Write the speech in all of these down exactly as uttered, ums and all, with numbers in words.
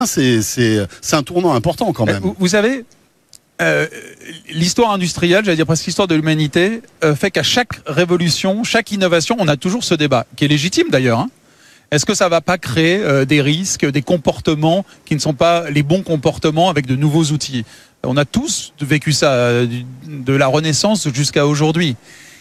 C'est, c'est, c'est un tournant important quand même. Vous, vous savez, euh, l'histoire industrielle, j'allais dire presque l'histoire de l'humanité, euh, fait qu'à chaque révolution, chaque innovation, on a toujours ce débat, qui est légitime d'ailleurs. Hein. Est-ce que ça va pas créer euh, des risques, des comportements qui ne sont pas les bons comportements avec de nouveaux outils? On a tous vécu ça, euh, de la Renaissance jusqu'à aujourd'hui.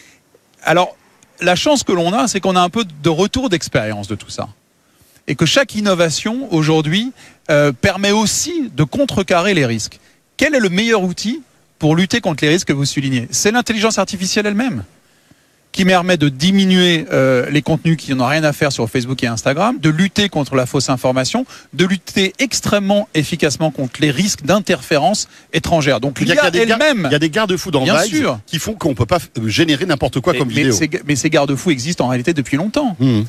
Alors, la chance que l'on a, c'est qu'on a un peu de retour d'expérience de tout ça. Et que chaque innovation, aujourd'hui, euh, permet aussi de contrecarrer les risques. Quel est le meilleur outil pour lutter contre les risques que vous soulignez? C'est l'intelligence artificielle elle-même, qui permet de diminuer euh, les contenus qui n'ont rien à faire sur Facebook et Instagram, de lutter contre la fausse information, de lutter extrêmement efficacement contre les risques d'interférences étrangères. Donc l'I A elle-même... Il y a des garde-fous dans Vibes sûr. qui font qu'on ne peut pas générer n'importe quoi mais, comme mais vidéo. Ces, mais ces garde-fous existent en réalité depuis longtemps. Mmh.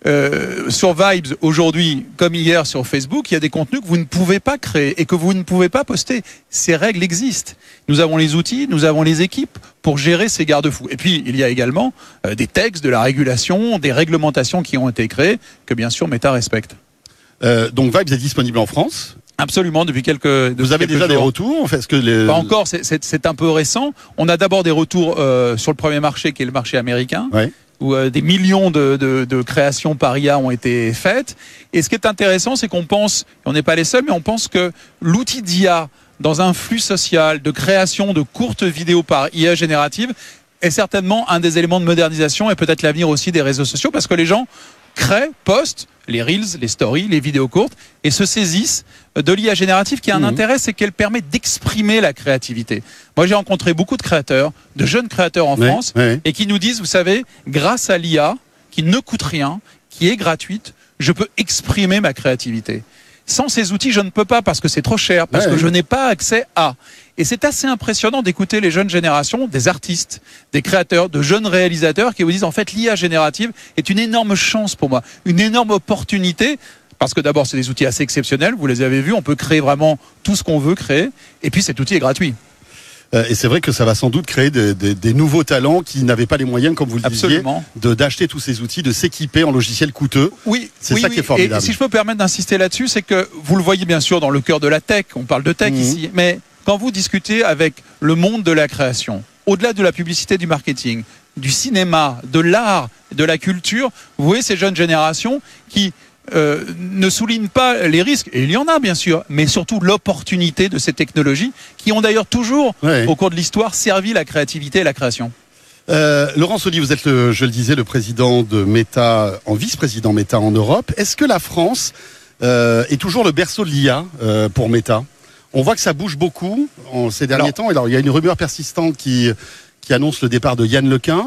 Euh, sur Vibes, aujourd'hui, comme hier sur Facebook, il y a des contenus que vous ne pouvez pas créer et que vous ne pouvez pas poster. Ces règles existent. Nous avons les outils, nous avons les équipes pour gérer ces garde-fous. Et puis, il y a également euh, des textes, de la régulation, des réglementations qui ont été créées, que bien sûr Meta respecte. Euh, donc Vibes est disponible en France ? Absolument, depuis quelques depuis Vous avez quelques déjà jours. des retours? Est-ce que les... Pas encore, c'est, c'est, c'est un peu récent. On a d'abord des retours euh, sur le premier marché, qui est le marché américain. Ouais. Où euh, des millions de, de, de créations par I A ont été faites. Et ce qui est intéressant, c'est qu'on pense, on n'est pas les seuls, mais on pense que l'outil d'I A dans un flux social de création de courtes vidéos par I A générative est certainement un des éléments de modernisation et peut-être l'avenir aussi des réseaux sociaux, parce que les gens créent, postent les reels, les stories, les vidéos courtes et se saisissent de l'I A générative qui a un mmh. intérêt, c'est qu'elle permet d'exprimer la créativité. Moi, j'ai rencontré beaucoup de créateurs, de jeunes créateurs en oui, France oui. et qui nous disent, vous savez, grâce à l'I A, qui ne coûte rien, qui est gratuite, je peux exprimer ma créativité. Sans ces outils, je ne peux pas parce que c'est trop cher, parce ouais, que oui. je n'ai pas accès à. Et c'est assez impressionnant d'écouter les jeunes générations, des artistes, des créateurs, de jeunes réalisateurs qui vous disent en fait l'I A générative est une énorme chance pour moi, une énorme opportunité. Parce que d'abord, c'est des outils assez exceptionnels, vous les avez vus, on peut créer vraiment tout ce qu'on veut créer. Et puis cet outil est gratuit. Euh, et c'est vrai que ça va sans doute créer des, des, des nouveaux talents qui n'avaient pas les moyens, comme vous le Absolument. disiez, de, d'acheter tous ces outils, de s'équiper en logiciels coûteux. Oui, c'est oui, ça oui. qui est formidable. Et si je peux me permettre d'insister là-dessus, c'est que vous le voyez bien sûr dans le cœur de la tech, on parle de tech mmh. ici, mais quand vous discutez avec le monde de la création, au-delà de la publicité, du marketing, du cinéma, de l'art, de la culture, vous voyez ces jeunes générations qui Euh, ne souligne pas les risques, et il y en a bien sûr, mais surtout l'opportunité de ces technologies qui ont d'ailleurs toujours, ouais. au cours de l'histoire, servi la créativité et la création. Euh, Laurent Sauli, vous êtes, le, je le disais, le président de Meta, en vice-président Meta en Europe. Est-ce que la France euh, est toujours le berceau de l'I A euh, pour Meta? On voit que ça bouge beaucoup en ces derniers alors, temps. Alors, il y a une rumeur persistante qui, qui annonce le départ de Yann Lequin.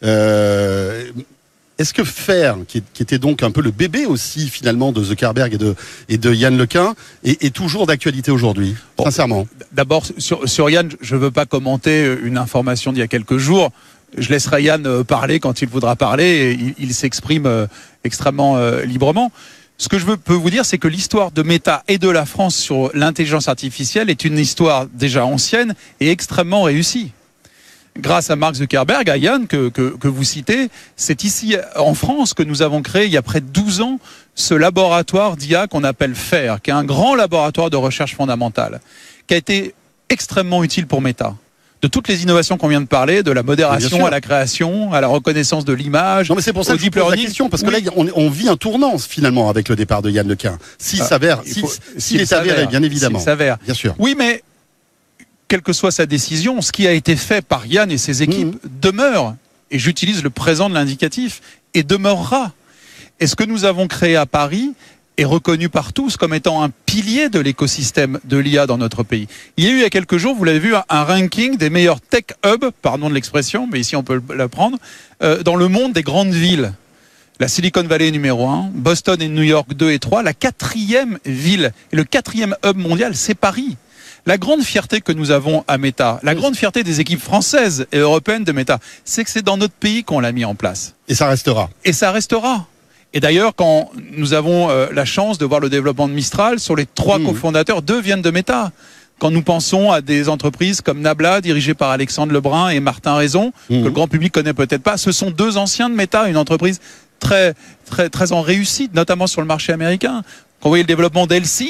Euh, Est-ce que Faire, qui, qui était donc un peu le bébé aussi finalement de Zuckerberg et de, et de Yann Lequin, est, est toujours d'actualité aujourd'hui, bon, sincèrement? D'abord, sur, sur Yann, je ne veux pas commenter une information d'il y a quelques jours. Je laisserai Yann parler quand il voudra parler et il, il s'exprime extrêmement euh, librement. Ce que je veux, peux vous dire, c'est que l'histoire de Meta et de la France sur l'intelligence artificielle est une histoire déjà ancienne et extrêmement réussie. Grâce à Mark Zuckerberg, à Yann, que, que, que vous citez, c'est ici en France que nous avons créé, il y a près de douze ans, ce laboratoire d'I A qu'on appelle Faire, qui est un grand laboratoire de recherche fondamentale, qui a été extrêmement utile pour Meta. De toutes les innovations qu'on vient de parler, de la modération à la création, à la reconnaissance de l'image. Non, mais c'est pour ça que je vous pose la question, parce que oui. là, on, on vit un tournant finalement avec le départ de Yann Lequin. S'il ah, s'avère, s'il si, si est avéré, bien évidemment. S'il s'avère. Bien sûr. Oui, mais quelle que soit sa décision, ce qui a été fait par Yann et ses équipes mmh. demeure, et j'utilise le présent de l'indicatif, et demeurera. Et ce que nous avons créé à Paris est reconnu par tous comme étant un pilier de l'écosystème de l'I A dans notre pays. Il y a eu il y a quelques jours, vous l'avez vu, un ranking des meilleurs tech hubs, pardon de l'expression, mais ici on peut la prendre, euh, dans le monde des grandes villes. La Silicon Valley numéro un, Boston et New York deux et trois, la quatrième ville, et le quatrième hub mondial, c'est Paris. La grande fierté que nous avons à Meta, la grande fierté des équipes françaises et européennes de Meta, c'est que c'est dans notre pays qu'on l'a mis en place. Et ça restera. Et ça restera. Et d'ailleurs, quand nous avons euh, la chance de voir le développement de Mistral, sur les trois mmh. cofondateurs, deux viennent de Meta. Quand nous pensons à des entreprises comme Nabla, dirigées par Alexandre Lebrun et Martin Raison, mmh. que le grand public connaît peut-être pas, ce sont deux anciens de Meta, une entreprise très, très, très en réussite, notamment sur le marché américain. Quand vous voyez le développement d'Helsing,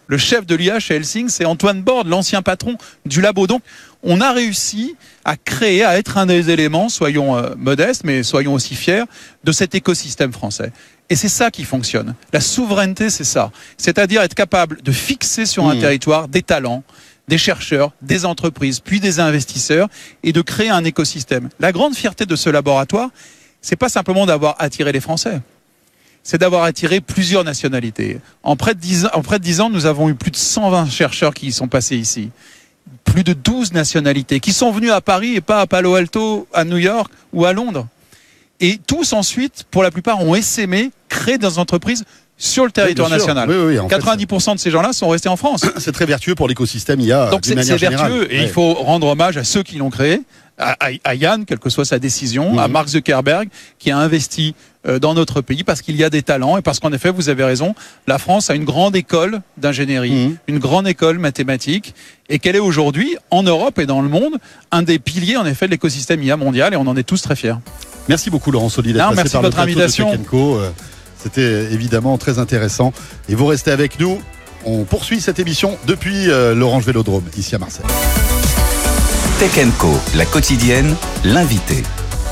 Le chef de l'I A chez Helsing, c'est Antoine Borde, l'ancien patron du labo. Donc, on a réussi à créer, à être un des éléments, soyons euh, modestes, mais soyons aussi fiers, de cet écosystème français. Et c'est ça qui fonctionne. La souveraineté, c'est ça. C'est-à-dire être capable de fixer sur un mmh. territoire des talents, des chercheurs, des entreprises, puis des investisseurs, et de créer un écosystème. La grande fierté de ce laboratoire, c'est pas simplement d'avoir attiré les Français, c'est d'avoir attiré plusieurs nationalités. En près de dix ans, en près de dix ans, nous avons eu plus de cent vingt chercheurs qui y sont passés ici. Plus de douze nationalités qui sont venus à Paris et pas à Palo Alto, à New York ou à Londres. Et tous ensuite, pour la plupart, ont essaimé, créé des entreprises sur le territoire oui, national. Oui, oui, quatre-vingt-dix pour cent fait, de ces gens-là sont restés en France. C'est très vertueux pour l'écosystème I A. Donc c'est, c'est vertueux et ouais. il faut rendre hommage à ceux qui l'ont créé, à, à, à Yann, quelle que soit sa décision, mmh. à Mark Zuckerberg, qui a investi euh, dans notre pays parce qu'il y a des talents et parce qu'en effet, vous avez raison, la France a une grande école d'ingénierie, mmh. une grande école mathématique et qu'elle est aujourd'hui, en Europe et dans le monde, un des piliers en effet de l'écosystème I A mondial et on en est tous très fiers. Merci beaucoup Laurent Soli d'être non, passé merci par de votre le plateau invitation. de Tech and Co. C'était évidemment très intéressant. Et vous restez avec nous. On poursuit cette émission depuis euh, l'Orange Vélodrome, ici à Marseille. Tech and Co, la quotidienne, l'invité.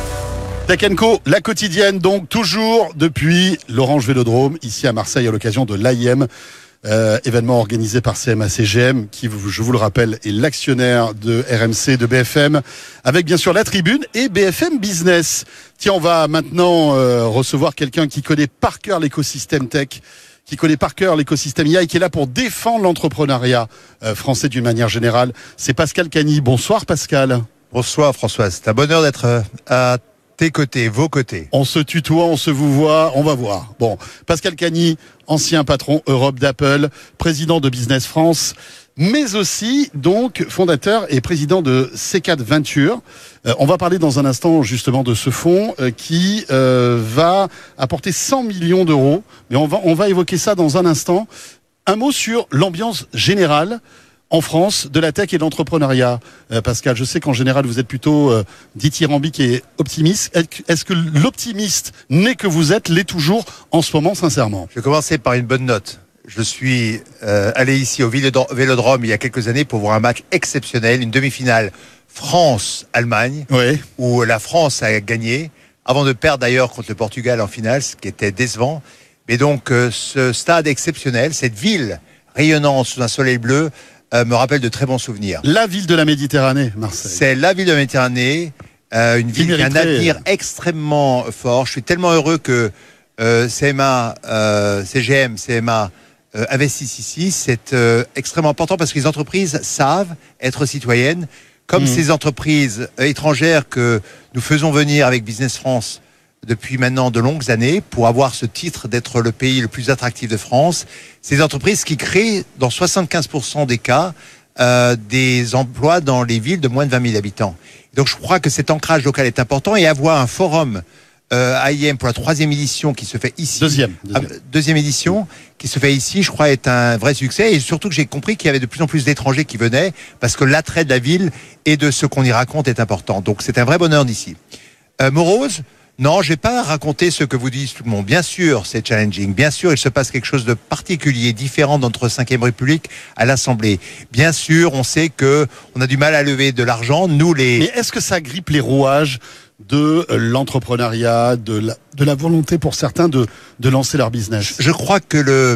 Tech and Co, la quotidienne, donc toujours depuis l'Orange Vélodrome, ici à Marseille, à l'occasion de l'A I M. Euh, événement organisé par C M A C G M, qui, je vous le rappelle, est l'actionnaire de R M C, de B F M, avec bien sûr la Tribune et B F M Business. Tiens, on va maintenant euh, recevoir quelqu'un qui connaît par cœur l'écosystème tech, qui connaît par cœur l'écosystème I A et qui est là pour défendre l'entrepreneuriat euh, français d'une manière générale. C'est Pascal Cagny. Bonsoir Pascal. Bonsoir François, c'est un bonheur d'être à tes côtés, vos côtés. On se tutoie, on se vous voit, on va voir. Bon, Pascal Cagny, ancien patron Europe d'Apple, président de Business France, mais aussi donc fondateur et président de C quatre Venture. Euh, on va parler dans un instant justement de ce fonds euh, qui euh, va apporter cent millions d'euros, mais on va, on va évoquer ça dans un instant. Un mot sur l'ambiance générale en France, de la tech et de l'entrepreneuriat. Euh, Pascal, je sais qu'en général, vous êtes plutôt euh, dithyrambique et optimiste. Est-ce que l'optimiste né que vous êtes l'est toujours en ce moment, sincèrement ? Je vais commencer par une bonne note. Je suis euh, allé ici au Vélodrome il y a quelques années pour voir un match exceptionnel, une demi-finale France-Allemagne, oui. où la France a gagné, avant de perdre d'ailleurs contre le Portugal en finale, ce qui était décevant. Mais donc, euh, ce stade exceptionnel, cette ville rayonnante sous un soleil bleu, Euh, me rappelle de très bons souvenirs. La ville de la Méditerranée, Marseille. C'est la ville de la Méditerranée, euh, une ville qui a un avenir extrêmement fort. Je suis tellement heureux que euh, C M A, euh, C G M, C M A euh, investissent ici. C'est euh, extrêmement important parce que les entreprises savent être citoyennes, comme mmh. ces entreprises euh, étrangères que nous faisons venir avec Business France depuis maintenant de longues années pour avoir ce titre d'être le pays le plus attractif de France. Ces entreprises qui créent dans soixante-quinze pour cent des cas euh, des emplois dans les villes de moins de vingt mille habitants. Donc je crois que cet ancrage local est important et avoir un forum euh, A I M pour la troisième édition qui se fait ici. Deuxième. Deuxième. Euh, deuxième édition qui se fait ici, je crois, est un vrai succès et surtout que j'ai compris qu'il y avait de plus en plus d'étrangers qui venaient parce que l'attrait de la ville et de ce qu'on y raconte est important. Donc c'est un vrai bonheur d'ici. Euh, Morose, non, je vais pas raconter ce que vous dites tout le monde. Bien sûr, c'est challenging. Bien sûr, il se passe quelque chose de particulier, différent d'entre cinquième République à l'Assemblée. Bien sûr, on sait que on a du mal à lever de l'argent. Nous, les... Mais est-ce que ça grippe les rouages de l'entrepreneuriat, de la, de la volonté pour certains de, de lancer leur business ? Je crois que le,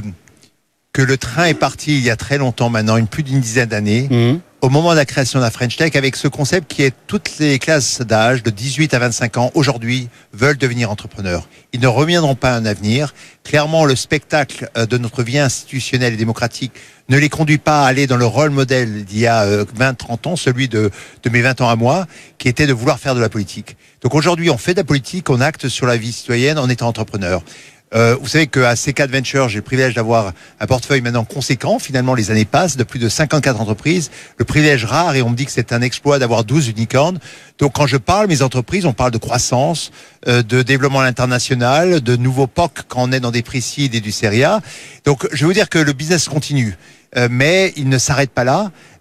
que le train est parti il y a très longtemps maintenant, une plus d'une dizaine d'années. Mmh. Au moment de la création de la French Tech, avec ce concept qui est toutes les classes d'âge de dix-huit à vingt-cinq ans, aujourd'hui, veulent devenir entrepreneurs. Ils ne reviendront pas à un avenir. Clairement, le spectacle de notre vie institutionnelle et démocratique ne les conduit pas à aller dans le rôle modèle d'il y a vingt, trente ans, celui de, de mes vingt ans à moi, qui était de vouloir faire de la politique. Donc aujourd'hui, on fait de la politique, on acte sur la vie citoyenne en étant entrepreneur. Euh, vous savez qu'à C quatre Venture, j'ai le privilège d'avoir un portefeuille maintenant conséquent. Finalement, les années passent de plus de cinquante-quatre entreprises. Le privilège rare, et on me dit que c'est un exploit d'avoir douze unicornes. Donc, quand je parle, mes entreprises, on parle de croissance, euh, de développement à l'international, de nouveaux P O C quand on est dans des précides et du Serie A. Donc, je veux dire que le business continue. Euh, mais il ne s'arrête pas là.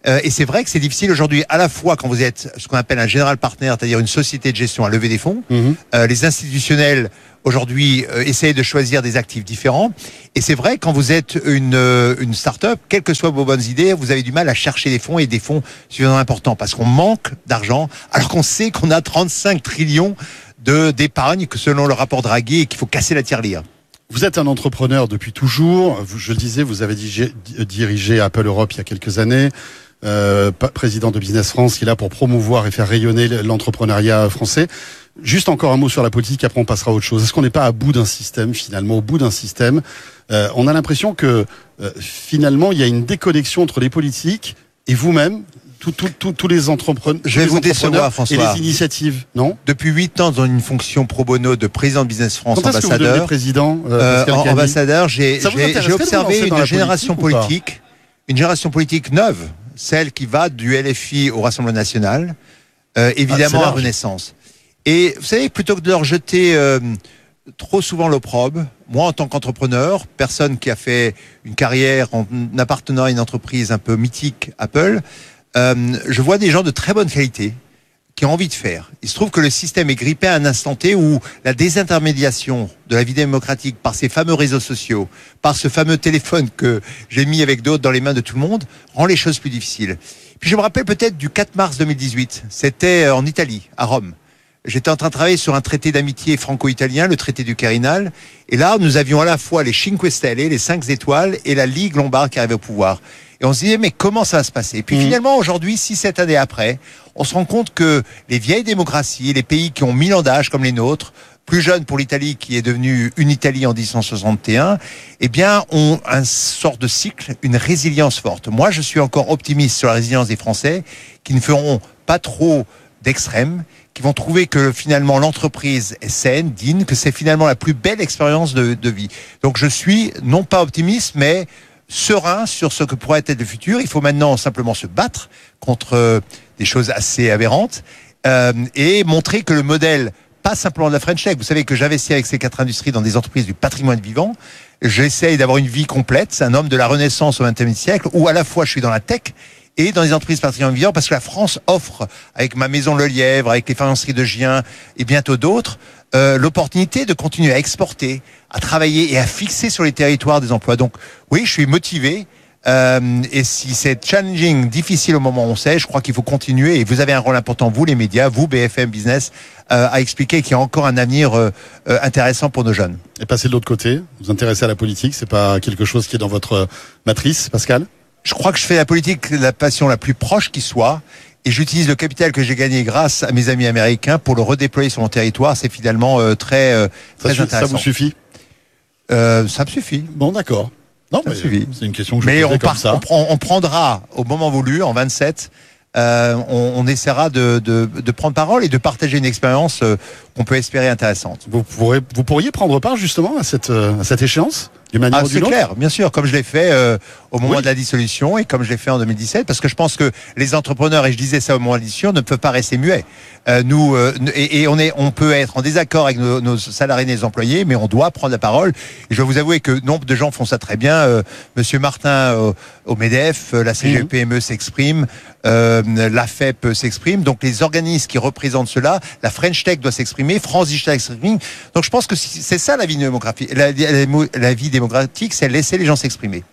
Euh, et c'est vrai que c'est difficile aujourd'hui, à la fois quand vous êtes ce qu'on appelle un général partner, c'est-à-dire une société de gestion à lever des fonds. Mmh. Euh, les institutionnels aujourd'hui euh, essayent de choisir des actifs différents. Et c'est vrai, quand vous êtes une, euh, une start-up, quelles que soient vos bonnes idées, vous avez du mal à chercher des fonds et des fonds suffisamment importants parce qu'on manque d'argent, alors qu'on sait qu'on a trente-cinq trillions de, d'épargne que selon le rapport Draghi et qu'il faut casser la tirelire. Vous êtes un entrepreneur depuis toujours. Vous, je le disais, vous avez dirigé, dirigé Apple Europe il y a quelques années. Euh, président de Business France, qui est là pour promouvoir et faire rayonner l'entrepreneuriat français. Juste encore un mot sur la politique, après on passera à autre chose. Est-ce qu'on n'est pas à bout d'un système, finalement, au bout d'un système euh, On a l'impression que, euh, finalement, il y a une déconnexion entre les politiques et vous-même, tous tout, tout, tout les entrepreneurs, je vais vous décevoir, François. Et les initiatives, non? Depuis huit ans, dans une fonction pro bono de président de Business France, Quand est-ce ambassadeur. Que vous devenez président, euh, euh, ambassadeur, j'ai, j'ai, j'ai observé une génération politique, politique une génération politique neuve, celle qui va du L F I au Rassemblement National, euh, évidemment ah, à Renaissance. Et vous savez, plutôt que de leur jeter euh, trop souvent l'opprobre, moi en tant qu'entrepreneur, personne qui a fait une carrière en appartenant à une entreprise un peu mythique, Apple, euh, je vois des gens de très bonne qualité qui ont envie de faire. Il se trouve que le système est grippé à un instant T où la désintermédiation de la vie démocratique par ces fameux réseaux sociaux, par ce fameux téléphone que j'ai mis avec d'autres dans les mains de tout le monde, rend les choses plus difficiles. Puis je me rappelle peut-être du quatre mars deux mille dix-huit, c'était en Italie, à Rome. J'étais en train de travailler sur un traité d'amitié franco-italien, le traité du Quirinal. Et là, nous avions à la fois les Cinque Stelle, les cinq étoiles, et la Ligue lombarde qui arrivait au pouvoir. Et on se disait, mais comment ça va se passer? Et puis mmh. finalement, aujourd'hui, six, sept années après, on se rend compte que les vieilles démocraties, les pays qui ont mille ans d'âge comme les nôtres, plus jeunes pour l'Italie qui est devenue une Italie en dix cent soixante et un, eh bien, ont un sort de cycle, une résilience forte. Moi, je suis encore optimiste sur la résilience des Français qui ne feront pas trop d'extrêmes, qui vont trouver que finalement l'entreprise est saine, digne, que c'est finalement la plus belle expérience de, de vie. Donc je suis non pas optimiste, mais serein sur ce que pourrait être le futur. Il faut maintenant simplement se battre contre euh, des choses assez aberrantes euh, et montrer que le modèle, pas simplement de la French Tech, vous savez que j'investis avec ces quatre industries dans des entreprises du patrimoine vivant, j'essaye d'avoir une vie complète, c'est un homme de la Renaissance au vingtième siècle, où à la fois je suis dans la tech, et dans les entreprises patrimoine vivant, parce que la France offre, avec ma maison Le Lièvre, avec les faïenceries de Gien et bientôt d'autres, euh, l'opportunité de continuer à exporter, à travailler et à fixer sur les territoires des emplois. Donc oui, je suis motivé. Euh, et si c'est challenging, difficile au moment où on sait, je crois qu'il faut continuer. Et vous avez un rôle important, vous les médias, vous B F M Business, euh, à expliquer qu'il y a encore un avenir euh, euh, intéressant pour nos jeunes. Et passer de l'autre côté, vous vous intéressez à la politique, c'est pas quelque chose qui est dans votre matrice, Pascal ? Je crois que je fais la politique la passion la plus proche qui soit, et j'utilise le capital que j'ai gagné grâce à mes amis américains pour le redéployer sur mon territoire. C'est finalement euh, très, euh, très ça, intéressant. Ça vous suffit euh, Ça me suffit. Bon, d'accord. Non, ça me suffit. C'est une question que je mais posais on, comme part, ça. On, prend, on prendra au moment voulu, en vingt-sept, euh, on, on essaiera de, de, de prendre parole et de partager une expérience euh, qu'on peut espérer intéressante. Vous, pourrez, vous pourriez prendre part justement à cette, à cette échéance ? Ah, c'est clair, bien sûr, comme je l'ai fait euh, au moment oui. de la dissolution et comme je l'ai fait en deux mille dix-sept, parce que je pense que les entrepreneurs, et je disais ça au moment de la dissolution, ne peuvent pas rester muets. Euh, nous euh, et, et on est, on peut être en désaccord avec nos, nos salariés et nos employés, mais on doit prendre la parole. Et je dois vous avouer que nombre de gens font ça très bien. Euh, Monsieur Martin euh, au MEDEF, la C G E P M E mmh. s'exprime, euh, l'A F E P s'exprime. Donc les organismes qui représentent cela, la French Tech doit s'exprimer, France Digital s'exprime. Donc je pense que c'est ça la vie démographique, la, la, la vie démocratique, c'est laisser les gens s'exprimer.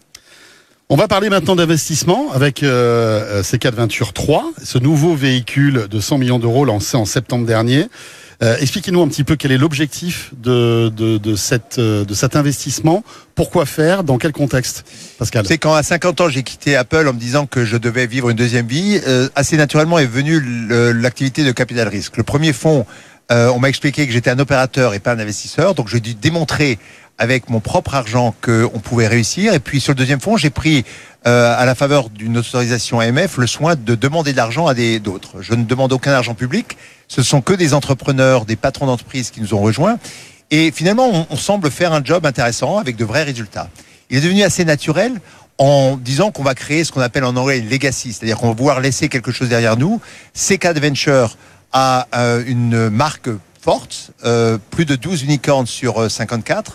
On va parler maintenant d'investissement avec euh, C quatre Venture trois, ce nouveau véhicule de cent millions d'euros lancé en septembre dernier. Euh, expliquez-nous un petit peu quel est l'objectif de, de, de, cette, de cet investissement. Pourquoi faire? Dans quel contexte, Pascal? C'est quand à cinquante ans j'ai quitté Apple en me disant que je devais vivre une deuxième vie. Euh, assez naturellement est venue le, l'activité de capital risque. Le premier fonds, euh, on m'a expliqué que j'étais un opérateur et pas un investisseur, donc j'ai dû démontrer avec mon propre argent qu'on pouvait réussir. Et puis sur le deuxième fonds, j'ai pris, euh, à la faveur d'une autorisation A M F, le soin de demander de l'argent à des d'autres. Je ne demande aucun argent public. Ce sont que des entrepreneurs, des patrons d'entreprise qui nous ont rejoints. Et finalement, on, on semble faire un job intéressant avec de vrais résultats. Il est devenu assez naturel en disant qu'on va créer ce qu'on appelle en anglais une legacy, c'est-à-dire qu'on va vouloir laisser quelque chose derrière nous. C quatre Venture a euh, une marque forte, euh, plus de douze unicorns sur euh, cinquante-quatre.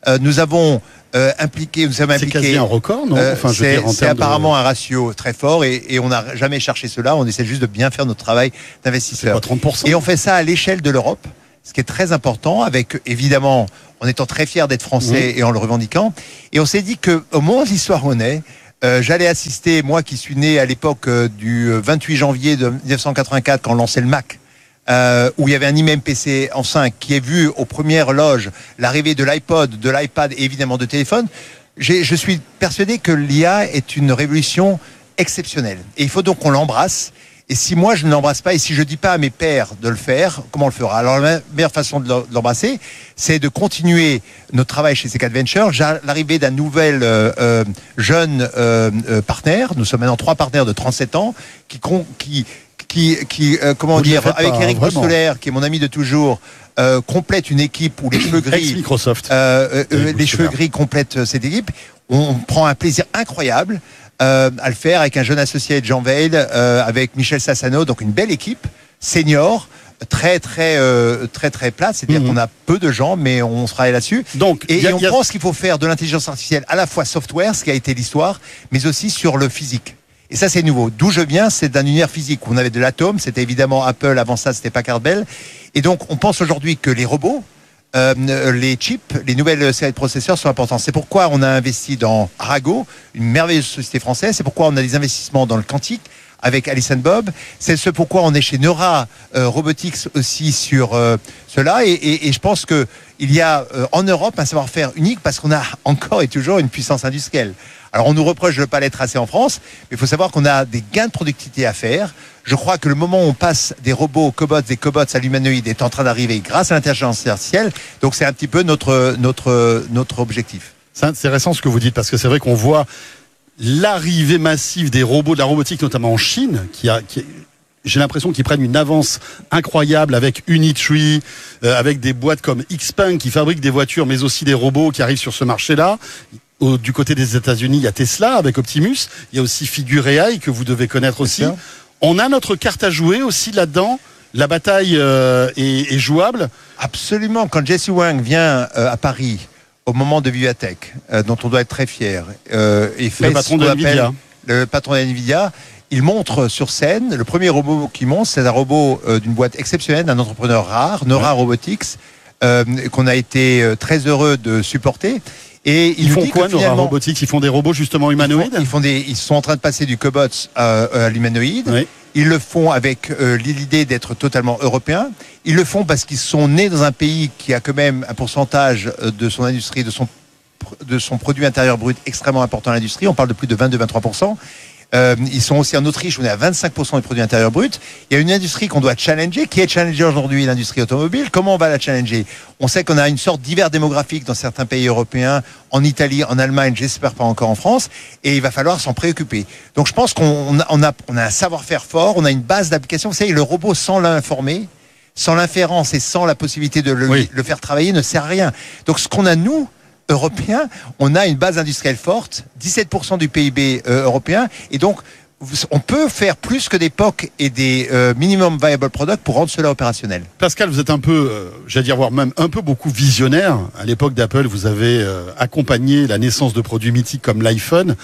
Euh, nous avons euh, impliqué, nous sommes C'est impliqués. quasi un record, non euh, enfin, je veux C'est dire, en c'est termes de- apparemment un ratio très fort et, et on n'a jamais cherché cela. On essaie juste de bien faire notre travail C'est d'investisseur. pas trente pour cent. Et on fait ça à l'échelle de l'Europe, ce qui est très important, avec évidemment, en étant très fiers d'être français Mmh. et en le revendiquant. Et on s'est dit que au moment de l'histoire où on est, euh, j'allais assister, moi qui suis né à l'époque euh, du vingt-huit janvier de mille neuf cent quatre-vingt-quatre, quand on lançait le Mac, euh, où il y avait un I M M P C en cinq qui a vu aux premières loges l'arrivée de l'iPod, de l'iPad et évidemment de téléphone. J'ai, je suis persuadé que l'I A est une révolution exceptionnelle. Et il faut donc qu'on l'embrasse. Et si moi je ne l'embrasse pas, et si je dis pas à mes pairs de le faire, comment on le fera? Alors la meilleure façon de l'embrasser, c'est de continuer notre travail chez C quatre Ventures. L'arrivée d'un nouvel euh, euh, jeune euh, euh, partenaire, nous sommes maintenant trois partenaires de trente-sept ans, qui qui qui, qui euh, comment Vous ne le dire, faites avec pas, Eric vraiment. Bossolaire, qui est mon ami de toujours, euh, complète une équipe où les cheveux gris, Ex-Microsoft. euh, euh, Eric les Bossolaire. cheveux gris complètent euh, cette équipe. On prend un plaisir incroyable euh, à le faire avec un jeune associé, Jean Veil, euh, avec Michel Sassano, donc une belle équipe senior, très très euh, très très plate, c'est-à-dire Mhm. qu'on a peu de gens, mais on travaille là-dessus. Donc, Et, il y a- et on il y a- pense qu'il faut faire de l'intelligence artificielle à la fois software, ce qui a été l'histoire, mais aussi sur le physique. Et ça, c'est nouveau. D'où je viens, c'est d'un univers physique où on avait de l'atome, c'était évidemment Apple, avant ça, c'était Packard Bell. Et donc, on pense aujourd'hui que les robots, euh, les chips, les nouvelles séries de processeurs sont importants. C'est pourquoi on a investi dans Arago, une merveilleuse société française. C'est pourquoi on a des investissements dans le quantique avec Alison Bob. C'est ce pourquoi on est chez Neura euh, Robotics aussi sur euh, cela. Et, et, et je pense que il y a euh, en Europe un savoir-faire unique parce qu'on a encore et toujours une puissance industrielle. Alors on nous reproche de ne pas l'être assez en France, mais il faut savoir qu'on a des gains de productivité à faire. Je crois que le moment où on passe des robots, cobots, des cobots à l'humanoïde est en train d'arriver grâce à l'intelligence artificielle. Donc c'est un petit peu notre notre notre objectif. C'est intéressant ce que vous dites parce que c'est vrai qu'on voit l'arrivée massive des robots, de la robotique notamment en Chine, qui a, qui, j'ai l'impression qu'ils prennent une avance incroyable avec Unitree, euh, avec des boîtes comme Xpeng qui fabriquent des voitures, mais aussi des robots qui arrivent sur ce marché-là. Au, du côté des États-Unis, il y a Tesla avec Optimus, il y a aussi Figure A I que vous devez connaître aussi. sûr. On a notre carte à jouer aussi là-dedans. La bataille euh, est, est jouable. Absolument. Quand Jesse Wang vient euh, à Paris au moment de Vivatech, euh, dont on doit être très fier, euh, et fait Le patron ce de qu'on appelle Nvidia. le patron de Nvidia, il montre sur scène le premier robot qu'il montre, c'est un robot euh, d'une boîte exceptionnelle, d'un entrepreneur rare, Neura Ouais. Robotics, euh, qu'on a été euh, très heureux de supporter. Et il Ils nous font dit quoi, que Neura finalement, Robotics? Ils font des robots justement ils font, humanoïdes? ils font des, ils sont en train de passer du cobot à, à l'humanoïde. Oui. Ils le font avec euh, l'idée d'être totalement européen. Ils le font parce qu'ils sont nés dans un pays qui a quand même un pourcentage euh, de son industrie, de son, de son produit intérieur brut extrêmement important à l'industrie. On parle de plus de vingt-deux à vingt-trois pour cent. Euh, ils sont aussi en Autriche, où on est à vingt-cinq pour cent du produit intérieur brut. Il y a une industrie qu'on doit challenger, qui est challengée aujourd'hui, l'industrie automobile. Comment on va la challenger? On sait qu'on a une sorte d'hiver démographique dans certains pays européens, en Italie, en Allemagne, j'espère pas encore en France, et il va falloir s'en préoccuper. Donc je pense qu'on a, on a, on a un savoir-faire fort, on a une base d'application. Vous savez, le robot, sans l'informer, sans l'inférence et sans la possibilité de le, Oui. le faire travailler, ne sert à rien. Donc ce qu'on a, nous, Européens, on a une base industrielle forte, dix-sept pour cent du P I B euh, européen, et donc on peut faire plus que des P O C et des euh, minimum viable product pour rendre cela opérationnel. Pascal, vous êtes un peu, euh, j'allais dire, voire même un peu beaucoup visionnaire. À l'époque d'Apple, vous avez euh, accompagné la naissance de produits mythiques comme l'iPhone.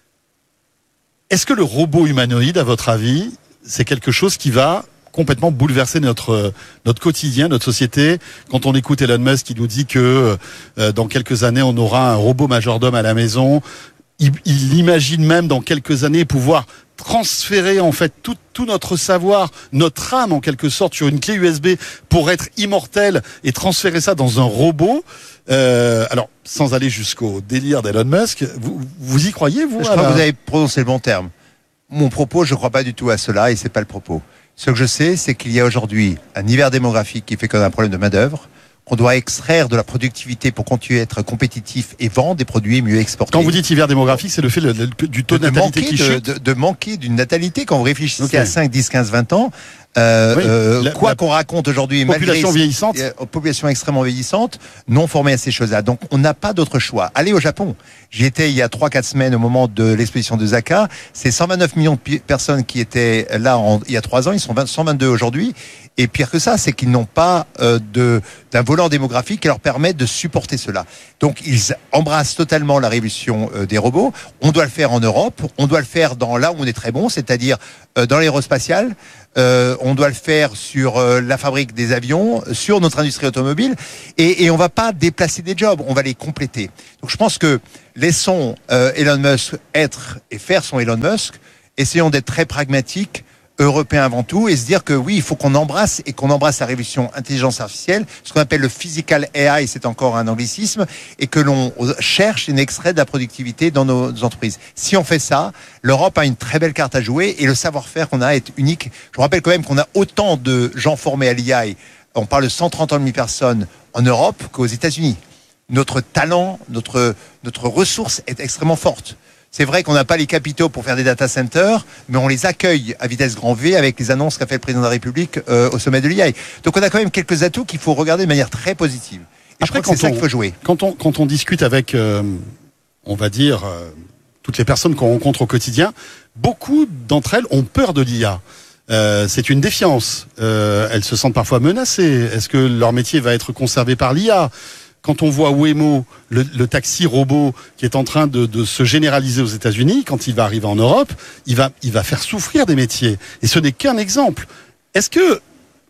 Est-ce que le robot humanoïde, à votre avis, c'est quelque chose qui va complètement bouleverser notre notre quotidien, notre société? Quand on écoute Elon Musk qui nous dit que euh, dans quelques années on aura un robot majordome à la maison, il, il imagine même dans quelques années pouvoir transférer en fait tout, tout notre savoir, notre âme en quelque sorte sur une clé U S B pour être immortel et transférer ça dans un robot. Euh, alors sans aller jusqu'au délire d'Elon Musk, vous, vous y croyez vous? Je à crois la- que vous avez prononcé le bon terme. Mon propos, je ne crois pas du tout à cela, et c'est pas le propos. Ce que je sais, c'est qu'il y a aujourd'hui un hiver démographique qui fait qu'on a un problème de main-d'œuvre, qu'on doit extraire de la productivité pour continuer à être compétitif et vendre des produits mieux exportés. Quand vous dites hiver démographique, c'est le fait le- le- du taux de, de natalité manquer qui de, chute. de, de manquer d'une natalité. Quand vous réfléchissez Ok. à cinq, dix, quinze, vingt ans, Euh, Oui, euh, la- quoi la qu'on raconte aujourd'hui, population malgré vieillissante. euh, population extrêmement vieillissante, non formée à ces choses-là. Donc on n'a pas d'autre choix. Allez au Japon. J'y étais il y a trois quatre semaines au moment de l'exposition de Osaka. C'est cent vingt-neuf millions de pi- personnes qui étaient là en, il y a trois ans. Ils sont vingt, cent vingt-deux aujourd'hui. Et pire que ça, c'est qu'ils n'ont pas euh, de d'un volant démographique qui leur permet de supporter cela. Donc ils embrassent totalement la révolution euh, des robots. On doit le faire en Europe. On doit le faire dans là où on est très bon, c'est-à-dire euh, dans l'aérospatial. Euh, on doit le faire sur euh, la fabrique des avions, sur notre industrie automobile, et, et on va pas déplacer des jobs, on va les compléter. Donc je pense que laissons euh, Elon Musk être et faire son Elon Musk, essayons d'être très pragmatiques, européens avant tout, et se dire que oui, il faut qu'on embrasse et qu'on embrasse la révolution intelligence artificielle, ce qu'on appelle le physical A I, c'est encore un anglicisme, et que l'on cherche une extrait de la productivité dans nos entreprises. Si on fait ça, l'Europe a une très belle carte à jouer et le savoir-faire qu'on a est unique. Je vous rappelle quand même qu'on a autant de gens formés à l'I A, on parle de cent trente mille personnes en Europe qu'aux États-Unis. Notre talent, notre, notre ressource est extrêmement forte. C'est vrai qu'on n'a pas les capitaux pour faire des data centers, mais on les accueille à vitesse grand V avec les annonces qu'a fait le président de la République euh, au sommet de l'I A. Donc on a quand même quelques atouts qu'il faut regarder de manière très positive. Et Après, je crois que c'est ça on- qu'il faut jouer. Quand on, quand on discute avec, euh, on va dire, euh, toutes les personnes qu'on rencontre au quotidien, beaucoup d'entre elles ont peur de l'I A. Euh, c'est une défiance. Euh, elles se sentent parfois menacées. Est-ce que leur métier va être conservé par l'I A ? Quand on voit Waymo, le, le taxi robot qui est en train de, de se généraliser aux États-Unis, quand il va arriver en Europe, il va, il va faire souffrir des métiers. Et ce n'est qu'un exemple. Est-ce que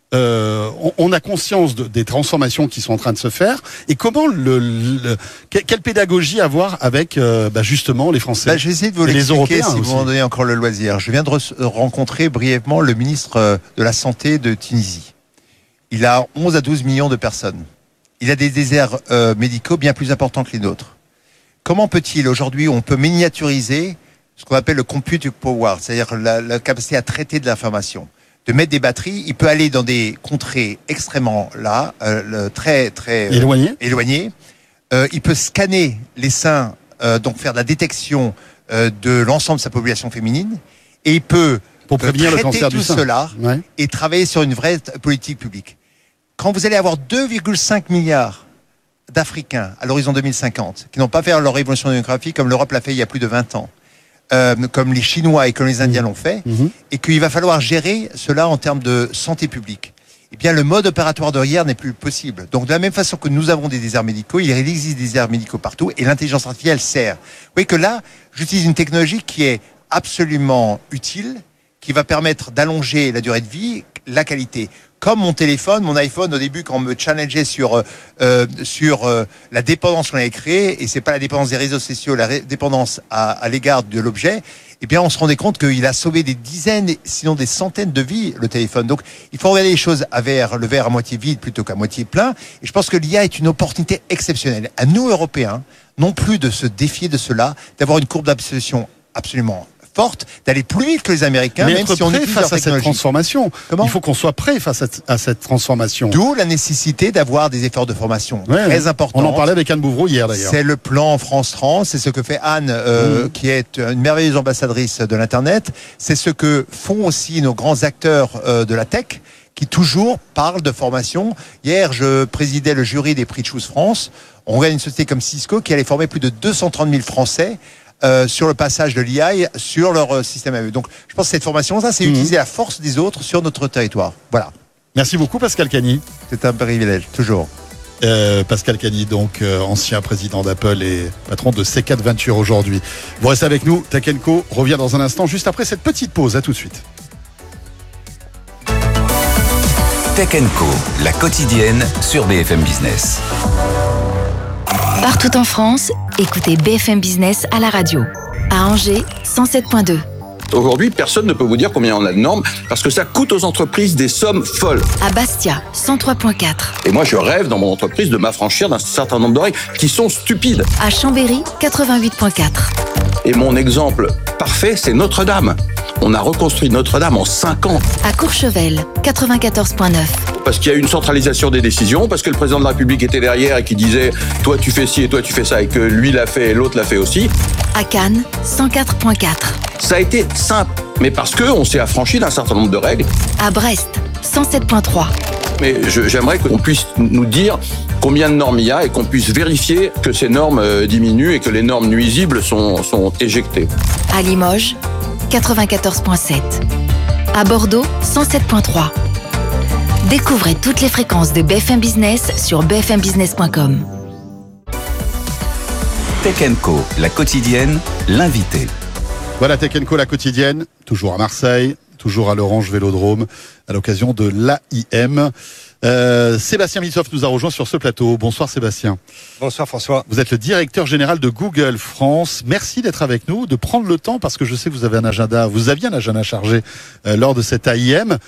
euh, on, on a conscience de, des transformations qui sont en train de se faire et comment le, le que- quelle pédagogie avoir avec euh, bah justement les Français? Bah, je vais essayer de vous Et les l'expliquer Européens si aussi. vous m'en donnez encore le loisir. Je viens de re- rencontrer brièvement le ministre euh, de la Santé de Tunisie. Il a onze à douze millions de personnes. Il a des déserts euh, médicaux bien plus importants que les nôtres. Comment peut-il aujourd'hui, on peut miniaturiser ce qu'on appelle le compute power, c'est-à-dire la, la capacité à traiter de l'information, de mettre des batteries. Il peut aller dans des contrées extrêmement là, euh, le- très très euh, Éloigné. éloignées. Euh, il peut scanner les seins, euh, donc faire de la détection euh, de l'ensemble de sa population féminine, et il peut Pour prévenir le traiter cancer tout du sein. cela Ouais. et travailler sur une vraie t- politique publique. Quand vous allez avoir deux virgule cinq milliards d'Africains à l'horizon deux mille cinquante, qui n'ont pas fait leur révolution démographique comme l'Europe l'a fait il y a plus de vingt ans, euh, comme les Chinois et comme les Indiens l'ont fait, Mhm. et qu'il va falloir gérer cela en termes de santé publique, eh bien le mode opératoire de hier n'est plus possible. Donc de la même façon que nous avons des déserts médicaux, il existe des déserts médicaux partout, et l'intelligence artificielle sert. Vous voyez que là, j'utilise une technologie qui est absolument utile, qui va permettre d'allonger la durée de vie, la qualité. Comme mon téléphone, mon iPhone, au début, quand on me challengeait sur euh, sur euh, la dépendance qu'on avait créée, et c'est pas la dépendance des réseaux sociaux, la ré- dépendance à, à l'égard de l'objet, eh bien, on se rendait compte qu'il a sauvé des dizaines, sinon des centaines de vies, le téléphone. Donc, il faut regarder les choses à verre, le verre à moitié vide plutôt qu'à moitié plein. Et je pense que l'I A est une opportunité exceptionnelle. À nous, Européens, non plus de se défier de cela, d'avoir une courbe d'absorption absolument forte, d'aller plus vite que les Américains, Mais même être si on prêt utilise face leur à cette technologie. transformation. Comment Il faut qu'on soit prêt face à, à cette transformation. D'où la nécessité d'avoir des efforts de formation Ouais, très ouais. importants. On en parlait avec Anne Bouvreau hier d'ailleurs. C'est le plan France trente, c'est ce que fait Anne, euh, Mmh. qui est une merveilleuse ambassadrice de l'Internet. C'est ce que font aussi nos grands acteurs euh, de la tech, qui toujours parlent de formation. Hier, je présidais le jury des prix de Choose France. On regarde une société comme Cisco qui allait former plus de deux cent trente mille Français euh, sur le passage de l'I A sur leur euh, système à eux. Donc, je pense que cette formation-là, c'est Mmh. utiliser la force des autres sur notre territoire. Voilà. Merci beaucoup Pascal Cagny. C'est un privilège, toujours. Euh, Pascal Cagny, donc euh, ancien président d'Apple et patron de C quatre Venture aujourd'hui. Vous restez avec nous, Tech and Co revient dans un instant, juste après cette petite pause. À tout de suite. Tech and Co, la quotidienne sur B F M Business. Partout en France, écoutez B F M Business à la radio. À Angers, cent sept virgule deux. Aujourd'hui, personne ne peut vous dire combien on a de normes parce que ça coûte aux entreprises des sommes folles. À Bastia, cent trois virgule quatre. Et moi, je rêve dans mon entreprise de m'affranchir d'un certain nombre de règles qui sont stupides. À Chambéry, quatre-vingt-huit virgule quatre. Et mon exemple parfait, c'est Notre-Dame. On a reconstruit Notre-Dame en cinq ans À Courchevel, quatre-vingt-quatorze virgule neuf. parce qu'il y a eu une centralisation des décisions, parce que le président de la République était derrière et qui disait « toi tu fais ci et toi tu fais ça » et que lui l'a fait et l'autre l'a fait aussi. À Cannes, cent quatre virgule quatre. Ça a été simple. mais parce qu'on s'est affranchi d'un certain nombre de règles. À Brest, cent sept virgule trois. Mais je, j'aimerais qu'on puisse nous dire combien de normes il y a et qu'on puisse vérifier que ces normes euh, diminuent et que les normes nuisibles sont, sont éjectées. À Limoges, quatre-vingt-quatorze virgule sept. À Bordeaux, cent sept virgule trois. Découvrez toutes les fréquences de B F M Business sur b f m business point com. Tech and Co, la quotidienne, l'invité. Voilà Tech and Co, la quotidienne, toujours à Marseille, toujours à l'Orange Vélodrome, à l'occasion de l'A I M. Euh, Sébastien Mitsoff nous a rejoint sur ce plateau. Bonsoir Sébastien. Bonsoir François. Vous êtes le directeur général de Google France. Merci d'être avec nous, de prendre le temps, parce que je sais que vous avez un agenda, vous aviez un agenda chargé euh, lors de cette A I M.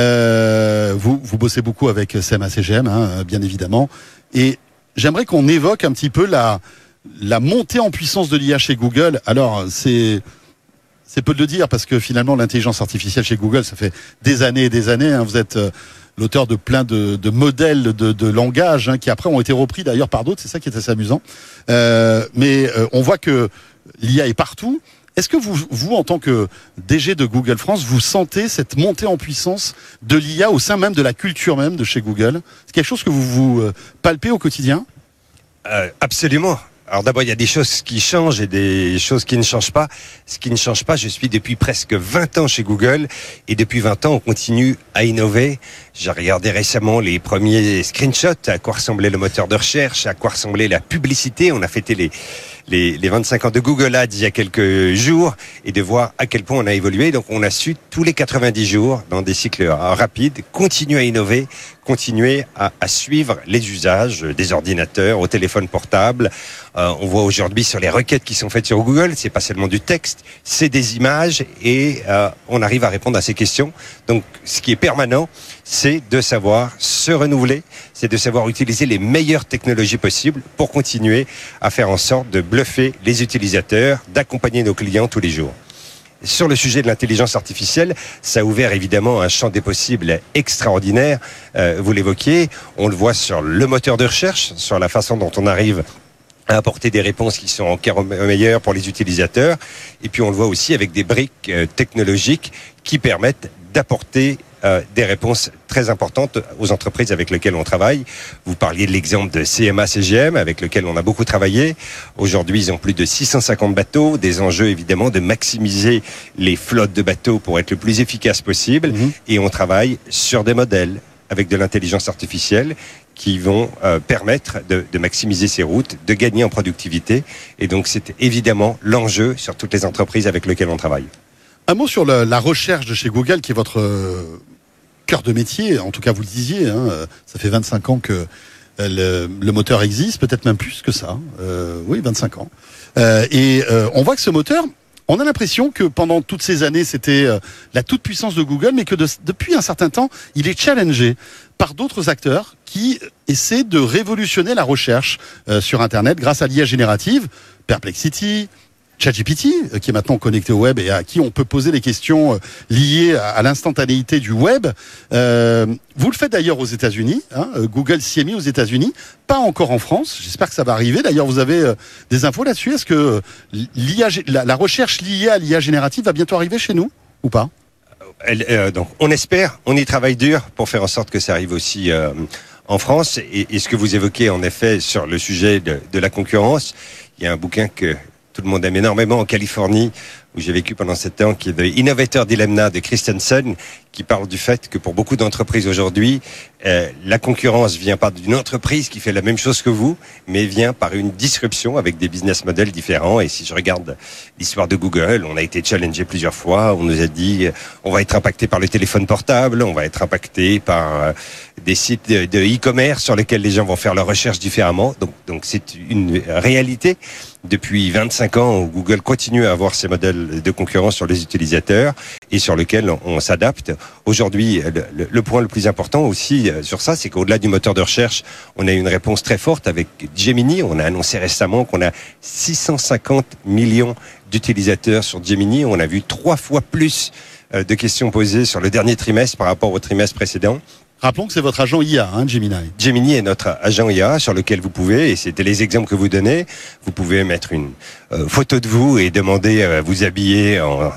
Euh, vous, vous bossez beaucoup avec C M A C G M, hein, bien évidemment. Et j'aimerais qu'on évoque un petit peu la, la montée en puissance de l'I A chez Google. Alors, c'est... C'est peu de le dire parce que finalement l'intelligence artificielle chez Google, ça fait des années et des années. Hein, vous êtes euh, l'auteur de plein de, de modèles de, de langage hein, qui après ont été repris d'ailleurs par d'autres. C'est ça qui est assez amusant. Euh, mais euh, on voit que l'I A est partout. Est-ce que vous, vous en tant que D G de Google France, vous sentez cette montée en puissance de l'I A au sein même de la culture même de chez Google? C'est quelque chose que vous vous euh, palpez au quotidien? euh, Absolument. Alors d'abord, il y a des choses qui changent et des choses qui ne changent pas. Ce qui ne change pas, je suis depuis presque vingt ans chez Google et depuis vingt ans, on continue à innover. J'ai regardé récemment les premiers screenshots, à quoi ressemblait le moteur de recherche, à quoi ressemblait la publicité. On a fêté les, les, les vingt-cinq ans de Google Ads il y a quelques jours et de voir à quel point on a évolué. Donc on a su tous les quatre-vingt-dix jours, dans des cycles rapides, continuer à innover, continuer à, à suivre les usages des ordinateurs, au téléphone portable. Euh, on voit aujourd'hui sur les requêtes qui sont faites sur Google, c'est pas seulement du texte, c'est des images et euh, on arrive à répondre à ces questions. Donc ce qui est permanent, c'est de savoir se renouveler, c'est de savoir utiliser les meilleures technologies possibles pour continuer à faire en sorte de bluffer les utilisateurs, d'accompagner nos clients tous les jours. Sur le sujet de l'intelligence artificielle, ça a ouvert évidemment un champ des possibles extraordinaire. Euh, vous l'évoquiez, on le voit sur le moteur de recherche, sur la façon dont on arrive à apporter des réponses qui sont encore meilleures pour les utilisateurs. Et puis on le voit aussi avec des briques euh, technologiques qui permettent d'apporter euh, des réponses très importantes aux entreprises avec lesquelles on travaille. Vous parliez de l'exemple de C M A C G M avec lequel on a beaucoup travaillé. Aujourd'hui, ils ont plus de six cent cinquante bateaux, des enjeux évidemment de maximiser les flottes de bateaux pour être le plus efficace possible. Mmh. Et on travaille sur des modèles avec de l'intelligence artificielle qui vont euh, permettre de, de maximiser ces routes, de gagner en productivité. Et donc, c'est évidemment l'enjeu sur toutes les entreprises avec lesquelles on travaille. Un mot sur le, la recherche de chez Google, qui est votre euh, cœur de métier. En tout cas, vous le disiez, hein, ça fait vingt-cinq ans que le, le moteur existe, peut-être même plus que ça. Euh, oui, vingt-cinq ans. Euh, et euh, on voit que ce moteur... On a l'impression que pendant toutes ces années, c'était euh, la toute-puissance de Google, mais que de, depuis un certain temps, il est challengé par d'autres acteurs qui essaient de révolutionner la recherche euh, sur Internet grâce à l'I A générative, Perplexity, ChatGPT, euh, qui est maintenant connecté au web et à qui on peut poser des questions euh, liées à, à l'instantanéité du web. Euh, vous le faites d'ailleurs aux États-Unis, hein, Google s'y est mis aux États-Unis, pas encore en France. J'espère que ça va arriver. D'ailleurs, vous avez euh, des infos là-dessus. Est-ce que euh, l'I A, la, la recherche liée à l'I A générative va bientôt arriver chez nous ou pas? Elle, euh, donc, on espère, on y travaille dur pour faire en sorte que ça arrive aussi euh, en France. Et, et ce que vous évoquez en effet sur le sujet de, de la concurrence, il y a un bouquin que tout le monde aime énormément en Californie, où j'ai vécu pendant sept ans, qui est The Innovator Dilemma de Christensen, qui parle du fait que pour beaucoup d'entreprises aujourd'hui, euh, la concurrence vient pas d'une entreprise qui fait la même chose que vous, mais vient par une disruption avec des business models différents. Et si je regarde l'histoire de Google, on a été challengé plusieurs fois, on nous a dit, on va être impacté par le téléphone portable, on va être impacté par euh, des sites de, de e-commerce sur lesquels les gens vont faire leurs recherches différemment. Donc, donc c'est une réalité. Depuis vingt-cinq ans, Google continue à avoir ces modèles de concurrence sur les utilisateurs et sur lesquels on, on s'adapte. Aujourd'hui, le, le, le point le plus important aussi euh, sur ça, c'est qu'au-delà du moteur de recherche, on a une réponse très forte avec Gemini. On a annoncé récemment qu'on a six cent cinquante millions d'utilisateurs sur Gemini. On a vu trois fois plus euh, de questions posées sur le dernier trimestre par rapport au trimestre précédent. Rappelons que c'est votre agent I A, hein, Gemini. Gemini est notre agent I A sur lequel vous pouvez, et c'était les exemples que vous donnez, vous pouvez mettre une euh, photo de vous et demander à euh, vous habiller en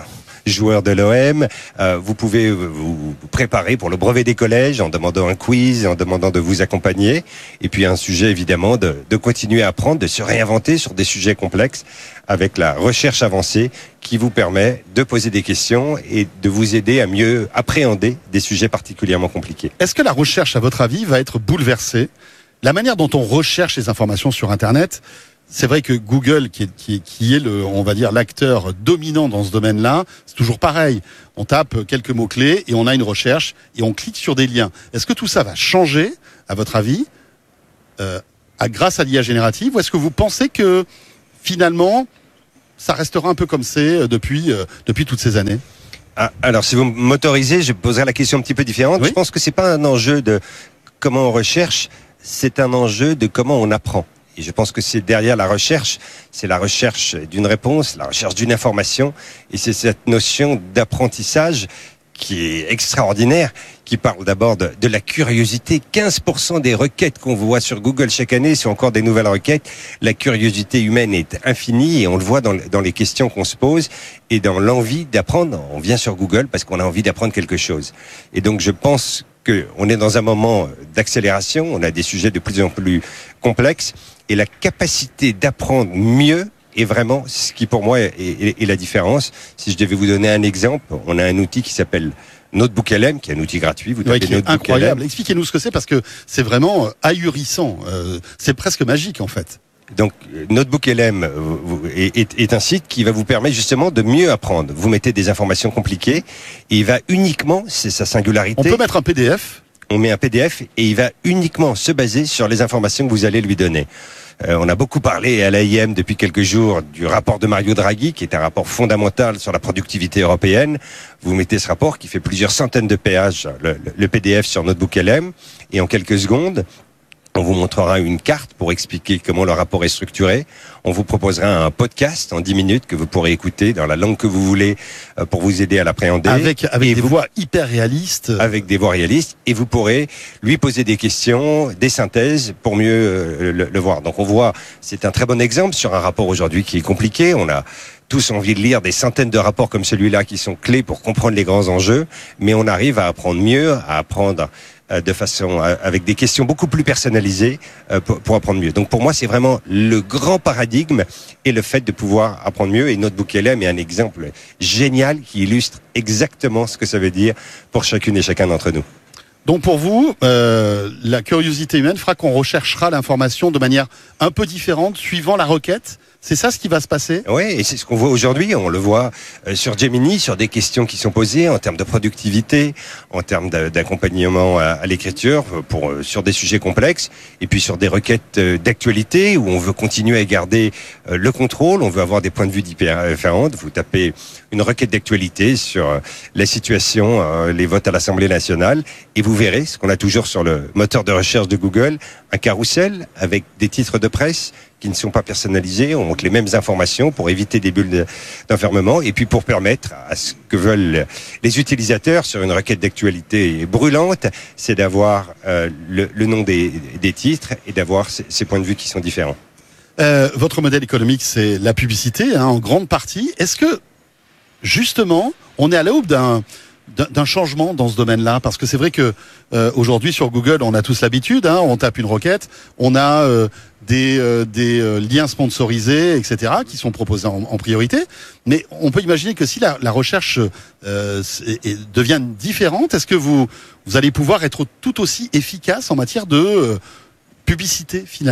joueur de l'O M. Euh, vous pouvez vous préparer pour le brevet des collèges en demandant un quiz, en demandant de vous accompagner. Et puis un sujet évidemment de, de continuer à apprendre, de se réinventer sur des sujets complexes avec la recherche avancée qui vous permet de poser des questions et de vous aider à mieux appréhender des sujets particulièrement compliqués. Est-ce que la recherche, à votre avis, va être bouleversée ? La manière dont on recherche les informations sur Internet, c'est vrai que Google, qui est, qui est, qui est le, on va dire, l'acteur dominant dans ce domaine-là, c'est toujours pareil. On tape quelques mots-clés et on a une recherche et on clique sur des liens. Est-ce que tout ça va changer, à votre avis, euh, à, grâce à l'I A générative, ou est-ce que vous pensez que, finalement, ça restera un peu comme c'est depuis, euh, depuis toutes ces années ? Ah, alors, si vous m'autorisez, je poserai la question un petit peu différente. Oui. Je pense que c'est pas un enjeu de comment on recherche, c'est un enjeu de comment on apprend. Et je pense que c'est derrière la recherche, c'est la recherche d'une réponse, la recherche d'une information, et c'est cette notion d'apprentissage qui est extraordinaire, qui parle d'abord de, de la curiosité. quinze pour cent des requêtes qu'on voit sur Google chaque année sont encore des nouvelles requêtes. La curiosité humaine est infinie et on le voit dans, dans les questions qu'on se pose et dans l'envie d'apprendre. On vient sur Google parce qu'on a envie d'apprendre quelque chose. Et donc je pense qu'on est dans un moment d'accélération, on a des sujets de plus en plus complexes et la capacité d'apprendre mieux est vraiment ce qui pour moi est, est, est la différence. Si je devais vous donner un exemple, on a un outil qui s'appelle NotebookLM, qui est un outil gratuit. Vous ouais, tapez qui est NotebookLM. incroyable. Expliquez-nous ce que c'est parce que c'est vraiment ahurissant. Euh, c'est presque magique en fait. Donc, NotebookLM est, est, est un site qui va vous permettre justement de mieux apprendre. Vous mettez des informations compliquées et il va uniquement, c'est sa singularité. On peut mettre un P D F. On met un P D F et il va uniquement se baser sur les informations que vous allez lui donner. Euh, on a beaucoup parlé à l'A I M depuis quelques jours du rapport de Mario Draghi, qui est un rapport fondamental sur la productivité européenne. Vous mettez ce rapport qui fait plusieurs centaines de pages, le, le P D F sur NotebookLM, et en quelques secondes, on vous montrera une carte pour expliquer comment le rapport est structuré. On vous proposera un podcast en dix minutes que vous pourrez écouter dans la langue que vous voulez pour vous aider à l'appréhender. Avec, avec et des vous, voix hyper réalistes. Avec des voix réalistes. Et vous pourrez lui poser des questions, des synthèses pour mieux le, le voir. Donc on voit, c'est un très bon exemple sur un rapport aujourd'hui qui est compliqué. On a tous envie de lire des centaines de rapports comme celui-là qui sont clés pour comprendre les grands enjeux. Mais on arrive à apprendre mieux, à apprendre de façon avec des questions beaucoup plus personnalisées pour, pour apprendre mieux. Donc pour moi, c'est vraiment le grand paradigme et le fait de pouvoir apprendre mieux. Et NotebookLM est un exemple génial qui illustre exactement ce que ça veut dire pour chacune et chacun d'entre nous. Donc pour vous, euh, la curiosité humaine fera qu'on recherchera l'information de manière un peu différente suivant la requête. C'est ça ce qui va se passer ? Oui, et c'est ce qu'on voit aujourd'hui. On le voit euh, sur Gemini, sur des questions qui sont posées en termes de productivité, en termes d'accompagnement à, à l'écriture, pour euh, sur des sujets complexes, et puis sur des requêtes euh, d'actualité où on veut continuer à garder euh, le contrôle, on veut avoir des points de vue différents. Vous tapez une requête d'actualité sur euh, la situation, euh, les votes à l'Assemblée nationale, et vous verrez ce qu'on a toujours sur le moteur de recherche de Google, un carrousel avec des titres de presse qui ne sont pas personnalisés, on montre les mêmes informations pour éviter des bulles d'enfermement et puis pour permettre à ce que veulent les utilisateurs sur une requête d'actualité brûlante, c'est d'avoir euh, le, le nom des, des titres et d'avoir ces, ces points de vue qui sont différents. Euh, votre modèle économique, c'est la publicité, hein, en grande partie. Est-ce que, justement, on est à l'aube d'un d'un changement dans ce domaine-là, parce que c'est vrai que euh, aujourd'hui sur Google, on a tous l'habitude, hein, on tape une requête, on a euh, des, euh, des euh, liens sponsorisés, et cetera, qui sont proposés en, en priorité. Mais on peut imaginer que si la, la recherche euh, est, est, devient différente, est-ce que vous vous allez pouvoir être tout aussi efficace en matière de euh, publicité finalement ?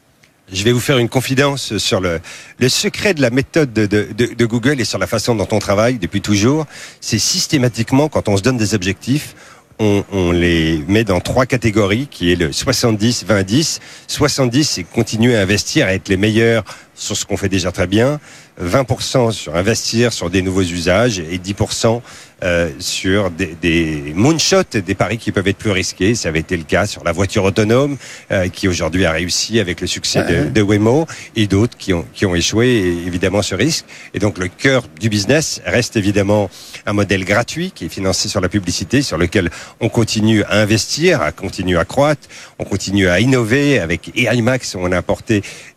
Je vais vous faire une confidence sur le, le secret de la méthode de, de, de, de Google et sur la façon dont on travaille depuis toujours. C'est systématiquement, quand on se donne des objectifs, on, on les met dans trois catégories, qui est le soixante-dix vingt dix. soixante-dix, c'est continuer à investir, à être les meilleurs sur ce qu'on fait déjà très bien. vingt pour cent sur investir sur des nouveaux usages et dix pour cent euh, sur des, des moonshots, des paris qui peuvent être plus risqués. Ça avait été le cas sur la voiture autonome euh, qui aujourd'hui a réussi avec le succès de, de Waymo et d'autres qui ont, qui ont échoué et évidemment ce risque. Et donc le cœur du business reste évidemment un modèle gratuit qui est financé sur la publicité, sur lequel on continue à investir, à continuer à croître, on continue à innover. Avec A I Max, on a apporté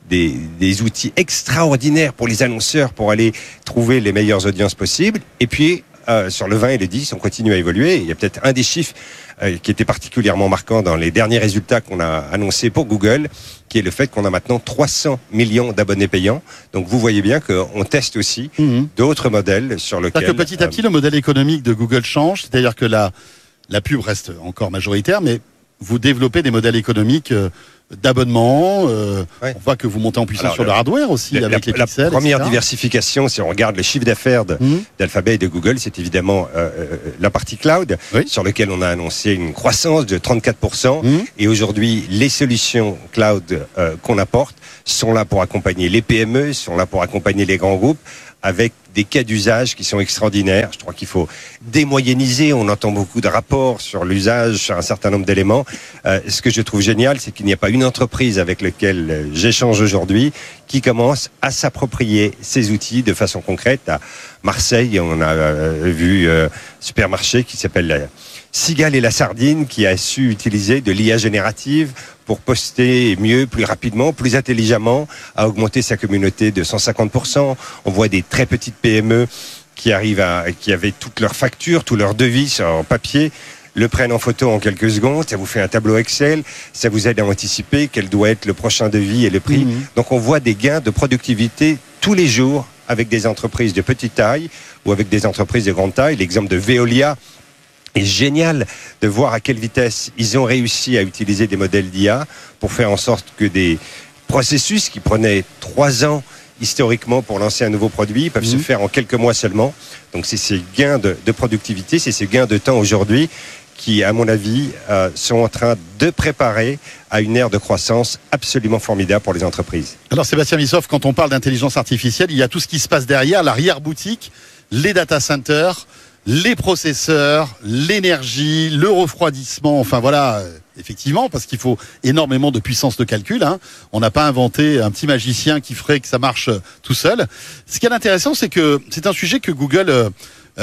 des, des outils extraordinaires pour les annonceurs pour aller trouver les meilleures audiences possibles. Et puis, euh, sur le vingt et le dix, on continue à évoluer. Il y a peut-être un des chiffres euh, qui était particulièrement marquant dans les derniers résultats qu'on a annoncés pour Google, qui est le fait qu'on a maintenant trois cents millions d'abonnés payants. Donc vous voyez bien qu'on teste aussi mmh. d'autres modèles sur lesquels... C'est-à-dire que petit à petit, euh, le modèle économique de Google change, c'est-à-dire que la, la pub reste encore majoritaire, mais vous développez des modèles économiques euh, d'abonnement. Euh, ouais. On voit que vous montez en puissance Alors, sur le, le hardware aussi, le, avec la, les pixels. La première et cetera diversification, si on regarde le chiffre d'affaires de, mmh. d'Alphabet et de Google, c'est évidemment euh, la partie cloud, oui. sur laquelle on a annoncé une croissance de trente-quatre pour cent. Mmh. Et aujourd'hui, les solutions cloud euh, qu'on apporte sont là pour accompagner les P M E, sont là pour accompagner les grands groupes, avec des cas d'usage qui sont extraordinaires. Je crois qu'il faut démoyenniser. On entend beaucoup de rapports sur l'usage, sur un certain nombre d'éléments. Euh, ce que je trouve génial, c'est qu'il n'y a pas une entreprise avec laquelle j'échange aujourd'hui qui commence à s'approprier ces outils de façon concrète. À Marseille, on a euh, vu euh, un supermarché qui s'appelle euh, Cigale et la Sardine, qui a su utiliser de l'I A générative pour poster mieux, plus rapidement, plus intelligemment, à augmenter sa communauté de cent cinquante pour cent. On voit des très petites P M E qui arrivent à, qui avaient toutes leurs factures, tous leurs devis en papier, le prennent en photo en quelques secondes, ça vous fait un tableau Excel, ça vous aide à anticiper quel doit être le prochain devis et le prix. Mmh. Donc on voit des gains de productivité tous les jours avec des entreprises de petite taille ou avec des entreprises de grande taille. L'exemple de Veolia est génial de voir à quelle vitesse ils ont réussi à utiliser des modèles d'I A pour faire en sorte que des processus qui prenaient trois ans historiquement pour lancer un nouveau produit peuvent mmh. se faire en quelques mois seulement. Donc c'est ces gains de, de productivité, c'est ces gains de temps aujourd'hui qui, à mon avis, euh, sont en train de préparer à une ère de croissance absolument formidable pour les entreprises. Alors Sébastien Vissoff, quand on parle d'intelligence artificielle, il y a tout ce qui se passe derrière, l'arrière-boutique, les data centers, les processeurs, l'énergie, le refroidissement, enfin voilà, effectivement, parce qu'il faut énormément de puissance de calcul. Hein. On n'a pas inventé un petit magicien qui ferait que ça marche tout seul. Ce qui est intéressant, c'est que c'est un sujet que Google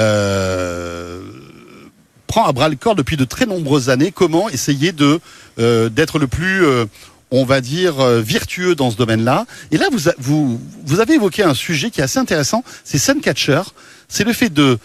euh, prend à bras le corps depuis de très nombreuses années. Comment essayer de euh, d'être le plus, euh, on va dire, euh, vertueux dans ce domaine-là. Et là, vous, vous, vous avez évoqué un sujet qui est assez intéressant, c'est Suncatcher. C'est le fait de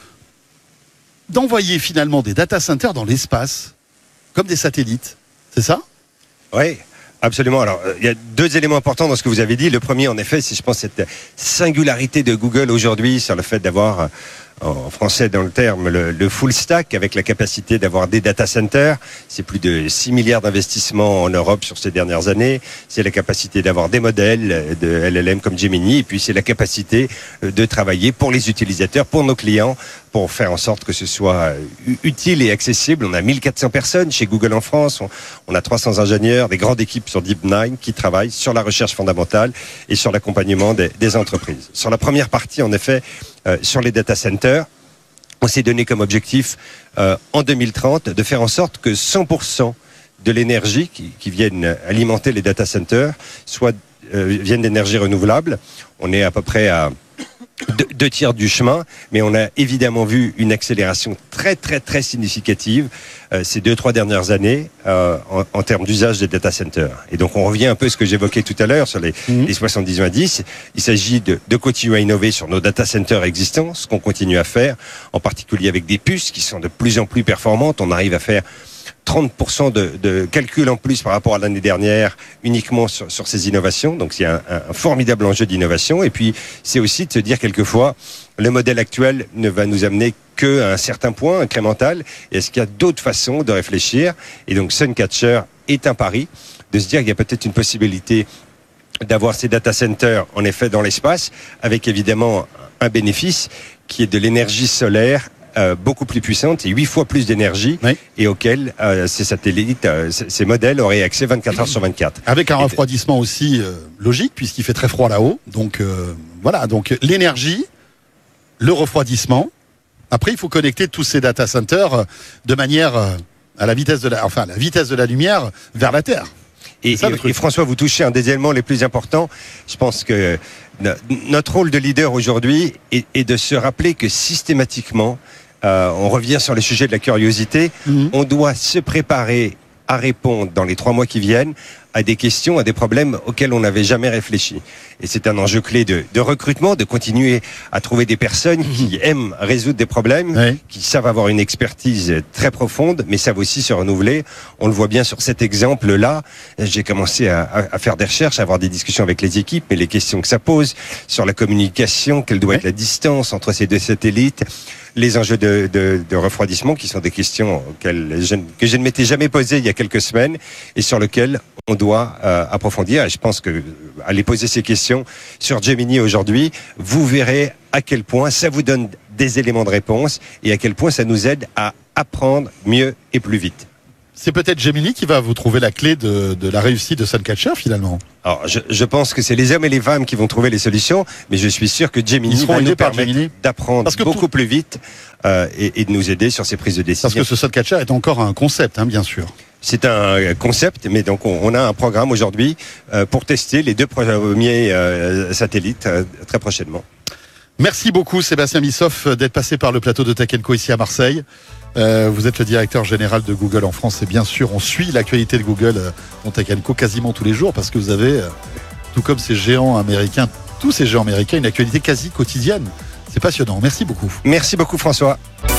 d'envoyer finalement des data centers dans l'espace, comme des satellites. C'est ça ? Oui, absolument. Alors, il y a deux éléments importants dans ce que vous avez dit. Le premier, en effet, c'est, je pense, cette singularité de Google aujourd'hui sur le fait d'avoir, en français dans le terme, le, le full stack, avec la capacité d'avoir des data centers. C'est plus de six milliards d'investissements en Europe sur ces dernières années. C'est la capacité d'avoir des modèles de L L M comme Gemini. Et puis, c'est la capacité de travailler pour les utilisateurs, pour nos clients, pour faire en sorte que ce soit utile et accessible. On a mille quatre cents personnes chez Google en France. On, on a trois cents ingénieurs, des grandes équipes sur DeepMind qui travaillent sur la recherche fondamentale et sur l'accompagnement des, des entreprises. Sur la première partie, en effet, euh, sur les data centers, on s'est donné comme objectif euh, en deux mille trente de faire en sorte que cent pour cent de l'énergie qui, qui viennent alimenter les data centers soit euh, viennent d'énergie renouvelable. On est à peu près à deux, deux tiers du chemin, mais on a évidemment vu une accélération très très très significative euh, ces deux trois dernières années euh, en, en termes d'usage des data centers. Et donc on revient un peu à ce que j'évoquais tout à l'heure sur les, mmh. les soixante-dix vingt dix. Il s'agit de, de continuer à innover sur nos data centers existants, ce qu'on continue à faire, en particulier avec des puces qui sont de plus en plus performantes. On arrive à faire trente pour cent de, de calcul en plus par rapport à l'année dernière uniquement sur, sur ces innovations. Donc c'est un, un formidable enjeu d'innovation. Et puis c'est aussi de se dire quelquefois le modèle actuel ne va nous amener qu'à un certain point incrémental. Est-ce qu'il y a d'autres façons de réfléchir ? Et donc Suncatcher est un pari de se dire qu'il y a peut-être une possibilité d'avoir ces data centers en effet dans l'espace avec évidemment un bénéfice qui est de l'énergie solaire Euh, beaucoup plus puissante et huit fois plus d'énergie oui. et auquel euh, ces satellites, euh, ces modèles auraient accès vingt-quatre heures sur vingt-quatre. Avec un et refroidissement aussi euh, logique puisqu'il fait très froid là-haut. Donc euh, voilà, donc l'énergie, le refroidissement. Après, il faut connecter tous ces data centers euh, de manière euh, à la vitesse de la, enfin la vitesse de la lumière vers la Terre. Et, ça, et, et François, vous touchez un des éléments les plus importants. Je pense que notre rôle de leader aujourd'hui est, est de se rappeler que systématiquement, euh, on revient sur le sujet de la curiosité, mmh. on doit se préparer à répondre dans les trois mois qui viennent à des questions, à des problèmes auxquels on n'avait jamais réfléchi. Et c'est un enjeu clé de, de recrutement, de continuer à trouver des personnes qui aiment résoudre des problèmes, Oui. qui savent avoir une expertise très profonde, mais savent aussi se renouveler. On le voit bien sur cet exemple-là. J'ai commencé à, à, à faire des recherches, à avoir des discussions avec les équipes, mais les questions que ça pose sur la communication, quelle doit être la distance entre ces deux satellites, les enjeux de, de, de refroidissement, qui sont des questions auxquelles je, que je ne m'étais jamais posées il y a quelques semaines, et sur lesquelles on doit euh, approfondir. Et je pense que aller poser ces questions sur Gemini aujourd'hui, vous verrez à quel point ça vous donne des éléments de réponse et à quel point ça nous aide à apprendre mieux et plus vite. C'est peut-être Gemini qui va vous trouver la clé de, de la réussite de Suncatcher finalement. Alors, je, je pense que c'est les hommes et les femmes qui vont trouver les solutions, mais je suis sûr que Gemini Ils seront va nous aidés par permettre Gemini. d'apprendre Parce que beaucoup pour- plus vite euh, et, et de nous aider sur ces prises de décision. Parce que ce Suncatcher est encore un concept, hein, bien sûr. C'est un concept, mais donc on, on a un programme aujourd'hui euh, pour tester les deux premiers euh, satellites euh, très prochainement. Merci beaucoup Sébastien Missoff d'être passé par le plateau de Tech and Co ici à Marseille. Euh, vous êtes le directeur général de Google en France et bien sûr on suit l'actualité de Google euh, dans Tech and Co quasiment tous les jours parce que vous avez, euh, tout comme ces géants américains, tous ces géants américains, une actualité quasi quotidienne. C'est passionnant. Merci beaucoup. Merci beaucoup François.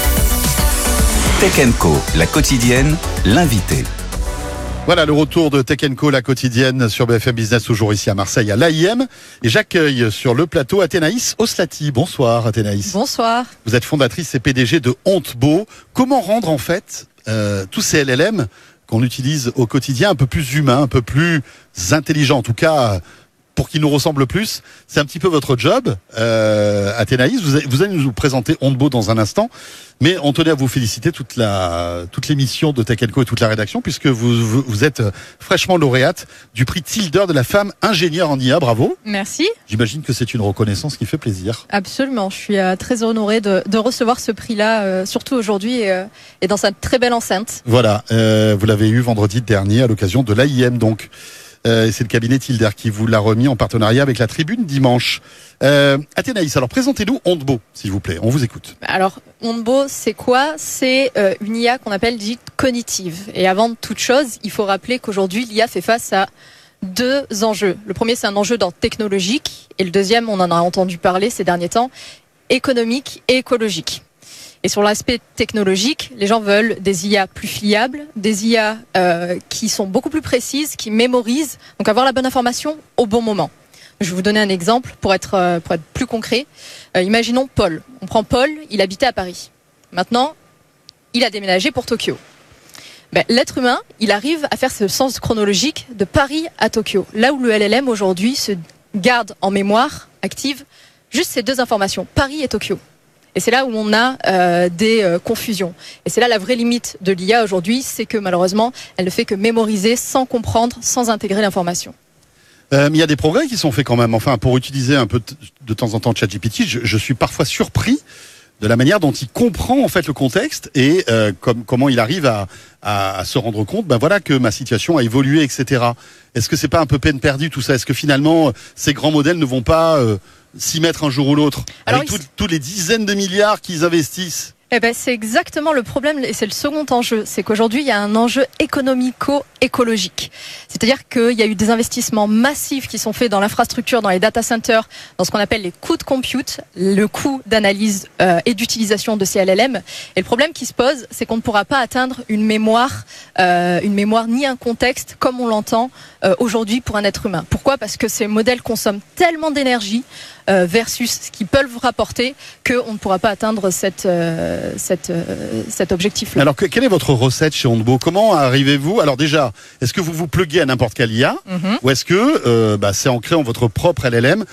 Tech and Co, la quotidienne, l'invité. Voilà le retour de Tech and Co, la quotidienne sur B F M Business, toujours ici à Marseille à l'A I M. Et j'accueille sur le plateau Athénaïs Oslati. Bonsoir Athénaïs. Bonsoir. Vous êtes fondatrice et P D G de Hontebo. Comment rendre en fait euh, tous ces L L M qu'on utilise au quotidien un peu plus humains, un peu plus intelligents, en tout cas pour qu'ils nous ressemblent plus? C'est un petit peu votre job, euh, Athénaïs. Vous, allez- vous allez nous présenter Hontebo dans un instant, mais on tenait à vous féliciter toute la toute l'émission de Tech and Co et toute la rédaction puisque vous vous, vous êtes fraîchement lauréate du prix Tilder de la femme ingénieure en I A. Bravo. Merci. J'imagine que c'est une reconnaissance qui fait plaisir. Absolument. Je suis euh, très honorée de, de recevoir ce prix-là, euh, surtout aujourd'hui et, euh, et dans cette très belle enceinte. Voilà, euh, vous l'avez eu vendredi dernier à l'occasion de l'A I M donc. Euh, c'est le cabinet Tilder qui vous l'a remis en partenariat avec la Tribune dimanche. Euh, Athénaïs, alors présentez-nous Hontebo, s'il vous plaît, on vous écoute. Alors, Hontebo, c'est quoi? C'est euh, une I A qu'on appelle dite cognitive. Et avant de toute chose, il faut rappeler qu'aujourd'hui, l'I A fait face à deux enjeux. Le premier, c'est un enjeu d'ordre technologique. Et le deuxième, on en a entendu parler ces derniers temps, économique et écologique. Et sur l'aspect technologique, les gens veulent des I A plus fiables, des I A euh, qui sont beaucoup plus précises, qui mémorisent, donc avoir la bonne information au bon moment. Je vais vous donner un exemple pour être, euh, pour être plus concret. Euh, imaginons Paul. On prend Paul, il habitait à Paris. Maintenant, il a déménagé pour Tokyo. Ben, l'être humain, il arrive à faire ce sens chronologique de Paris à Tokyo. Là où le L L M aujourd'hui se garde en mémoire active juste ces deux informations, Paris et Tokyo. Et c'est là où on a euh, des euh, confusions. Et c'est là la vraie limite de l'I A aujourd'hui, c'est que malheureusement, elle ne fait que mémoriser sans comprendre, sans intégrer l'information. Euh, mais il y a des progrès qui sont faits quand même. Enfin, pour utiliser un peu t- de temps en temps ChatGPT, je, je suis parfois surpris de la manière dont il comprend en fait le contexte et euh, comme, comment il arrive à, à, à se rendre compte, ben voilà que ma situation a évolué, et cetera. Est-ce que c'est pas un peu peine perdue tout ça? Est-ce que finalement ces grands modèles ne vont pas euh, s'y mettre un jour ou l'autre Alors, avec il- tout- tous les dizaines de milliards qu'ils investissent? Eh ben, c'est exactement le problème et c'est le second enjeu. C'est qu'aujourd'hui, il y a un enjeu économico-écologique. C'est-à-dire qu'il y a eu des investissements massifs qui sont faits dans l'infrastructure, dans les data centers, dans ce qu'on appelle les coûts de compute, le coût d'analyse euh, et d'utilisation de ces L L M. Et le problème qui se pose, c'est qu'on ne pourra pas atteindre une mémoire, euh, une mémoire ni un contexte comme on l'entend euh, aujourd'hui pour un être humain. Pourquoi? Parce que ces modèles consomment tellement d'énergie euh, versus ce qu'ils peuvent vous rapporter qu'on ne pourra pas atteindre cette, euh, cette, euh, cet objectif-là. Alors, que- quelle est votre recette chez Hontebo? Comment arrivez-vous? Alors déjà, est-ce que vous vous pluguez à n'importe quel I A Mhm. ou est-ce que euh, bah, c'est en créant votre propre L L M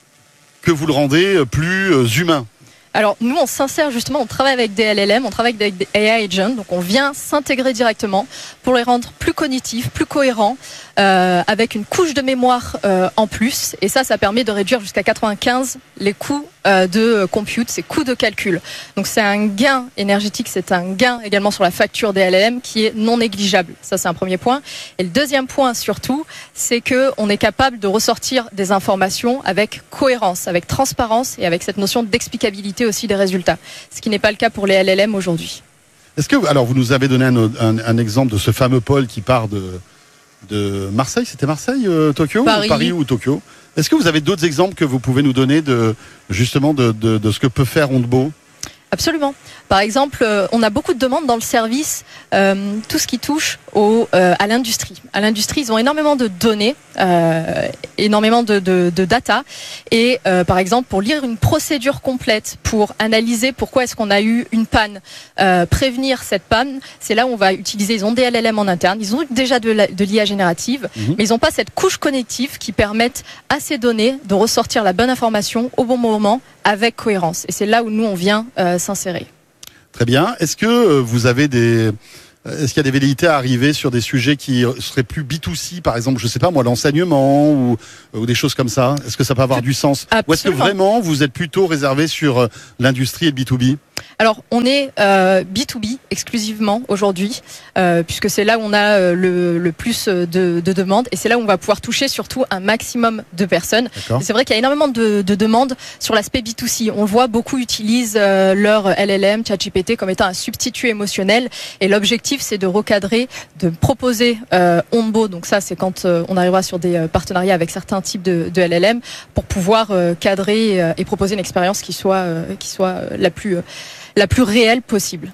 que vous le rendez euh, plus euh, humain? Alors nous on s'insère justement, on travaille avec des L L M, on travaille avec des A I agents, donc on vient s'intégrer directement pour les rendre plus cognitifs, plus cohérents, euh, avec une couche de mémoire euh, en plus, et ça ça permet de réduire jusqu'à quatre-vingt-quinze les coûts euh, de compute, ces coûts de calcul. Donc c'est un gain énergétique, c'est un gain également sur la facture des L L M qui est non négligeable. Ça c'est un premier point. Et le deuxième point surtout, c'est que on est capable de ressortir des informations avec cohérence, avec transparence et avec cette notion d'explicabilité aussi des résultats. Ce qui n'est pas le cas pour les L L M aujourd'hui. Est-ce que, alors vous nous avez donné un, un, un exemple de ce fameux pôle qui part de, de Marseille, c'était Marseille, euh, Tokyo, Paris. ou Paris ou Tokyo. Est-ce que vous avez d'autres exemples que vous pouvez nous donner de justement de, de, de ce que peut faire Ondbo ? Absolument. Par exemple, euh, on a beaucoup de demandes dans le service, euh, tout ce qui touche au, euh, à l'industrie. À l'industrie, ils ont énormément de données, euh, énormément de, de, de data. Et euh, par exemple, pour lire une procédure complète, pour analyser pourquoi est-ce qu'on a eu une panne, euh, prévenir cette panne, c'est là où on va utiliser, ils ont des L L M en interne, ils ont déjà de, la, de l'I A générative, mmh. mais ils n'ont pas cette couche cognitive qui permette à ces données de ressortir la bonne information au bon moment, avec cohérence. Et c'est là où nous, on vient euh, s'insérer. Très bien. Est-ce que euh, vous avez des... Est-ce qu'il y a des velléités à arriver sur des sujets qui seraient plus B deux C, par exemple, je sais pas moi, l'enseignement ou, ou des choses comme ça ? Est-ce que ça peut avoir du sens ? Absolument. Ou est-ce que vraiment vous êtes plutôt réservé sur l'industrie et le B deux B ? Alors, on est euh, B deux B exclusivement aujourd'hui, euh, puisque c'est là où on a euh, le, le plus de, de demandes et c'est là où on va pouvoir toucher surtout un maximum de personnes. Et c'est vrai qu'il y a énormément de, de demandes sur l'aspect B deux C. On le voit, beaucoup utilisent euh, leur L L M, ChatGPT comme étant un substitut émotionnel. Et l'objectif, c'est de recadrer, de proposer euh, Ondbo. Donc ça, c'est quand euh, on arrivera sur des euh, partenariats avec certains types de, de L L M pour pouvoir euh, cadrer euh, et proposer une expérience qui soit, euh, qui soit euh, la plus... Euh, la plus réelle possible.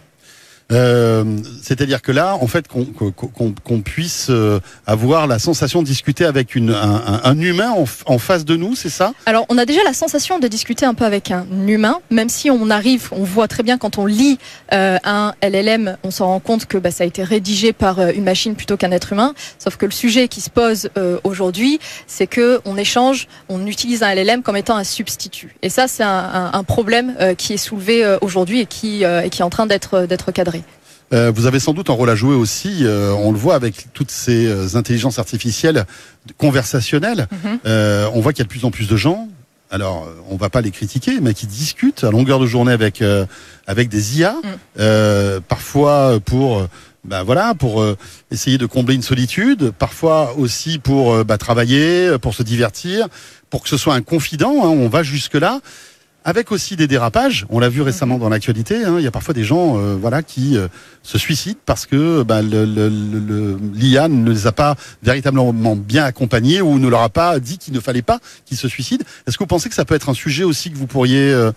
Euh, c'est-à-dire que là, en fait, qu'on, qu'on, qu'on puisse euh, avoir la sensation de discuter avec une, un, un humain en, en face de nous, c'est ça ? Alors, on a déjà la sensation de discuter un peu avec un humain, même si on arrive, on voit très bien quand on lit euh, un L L M, on s'en rend compte que bah, ça a été rédigé par euh, une machine plutôt qu'un être humain. Sauf que le sujet qui se pose euh, aujourd'hui, c'est que on échange, on utilise un L L M comme étant un substitut. Et ça, c'est un, un, un problème euh, qui est soulevé euh, aujourd'hui et qui, euh, et qui est en train d'être, d'être cadré. Euh, vous avez sans doute un rôle à jouer aussi, euh, on le voit avec toutes ces euh, intelligences artificielles conversationnelles. Mm-hmm. Euh, on voit qu'il y a de plus en plus de gens, alors on va pas les critiquer, mais qui discutent à longueur de journée avec euh, avec des I A, mm. euh, parfois pour ben voilà pour euh, essayer de combler une solitude, parfois aussi pour euh, bah, travailler, pour se divertir, pour que ce soit un confident. Hein, on va jusque là. Avec aussi des dérapages, on l'a vu récemment dans l'actualité, hein, il y a parfois des gens euh, voilà, qui euh, se suicident parce que bah, le, le, le, l'I A ne les a pas véritablement bien accompagnés ou ne leur a pas dit qu'il ne fallait pas qu'ils se suicident. Est-ce que vous pensez que ça peut être un sujet aussi que vous pourriez euh,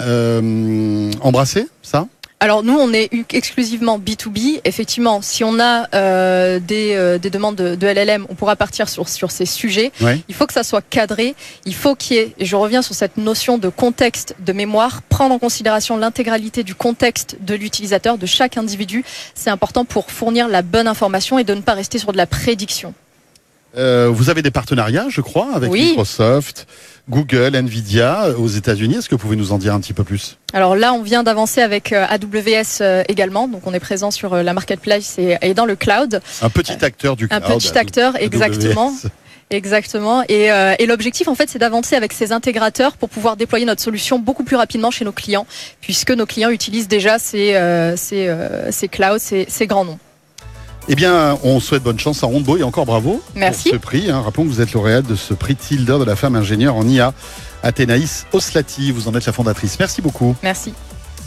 euh, embrasser, ça ? Alors nous, on est exclusivement B deux B. Effectivement, si on a euh, des, euh, des demandes de, de L L M, on pourra partir sur, sur ces sujets. Ouais. Il faut que ça soit cadré. Il faut qu'il y ait, et je reviens sur cette notion de contexte, de mémoire, prendre en considération l'intégralité du contexte de l'utilisateur, de chaque individu. C'est important pour fournir la bonne information et de ne pas rester sur de la prédiction. Euh, vous avez des partenariats, je crois, avec oui. Microsoft, Google, Nvidia aux États-Unis. Est-ce que vous pouvez nous en dire un petit peu plus ? Alors là, on vient d'avancer avec euh, A W S euh, également. Donc on est présent sur euh, la marketplace et, et dans le cloud. Un petit acteur du cloud. Un petit acteur, exactement. A W S. Exactement. Et, euh, et l'objectif, en fait, c'est d'avancer avec ces intégrateurs pour pouvoir déployer notre solution beaucoup plus rapidement chez nos clients, puisque nos clients utilisent déjà ces, euh, ces, euh, ces clouds, ces, ces grands noms. Eh bien, on souhaite bonne chance à Ondbo et encore bravo Merci. pour ce prix. Hein. Rappelons que vous êtes lauréate de ce prix Tilder de la femme ingénieure en I A. Athénaïs Oslati, vous en êtes la fondatrice. Merci beaucoup. Merci.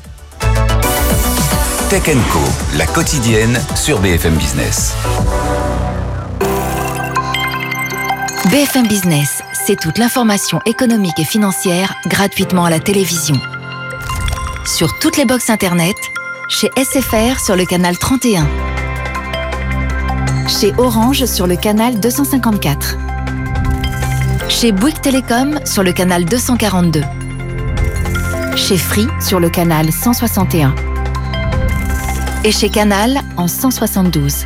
Tech and Co, la quotidienne sur B F M Business. B F M Business, c'est toute l'information économique et financière gratuitement à la télévision. Sur toutes les box internet, chez S F R sur le canal trente et un. Chez Orange sur le canal deux cent cinquante-quatre. Chez Bouygues Télécom sur le canal deux cent quarante-deux. Chez Free sur le canal cent soixante et un. Et chez Canal en cent soixante-douze.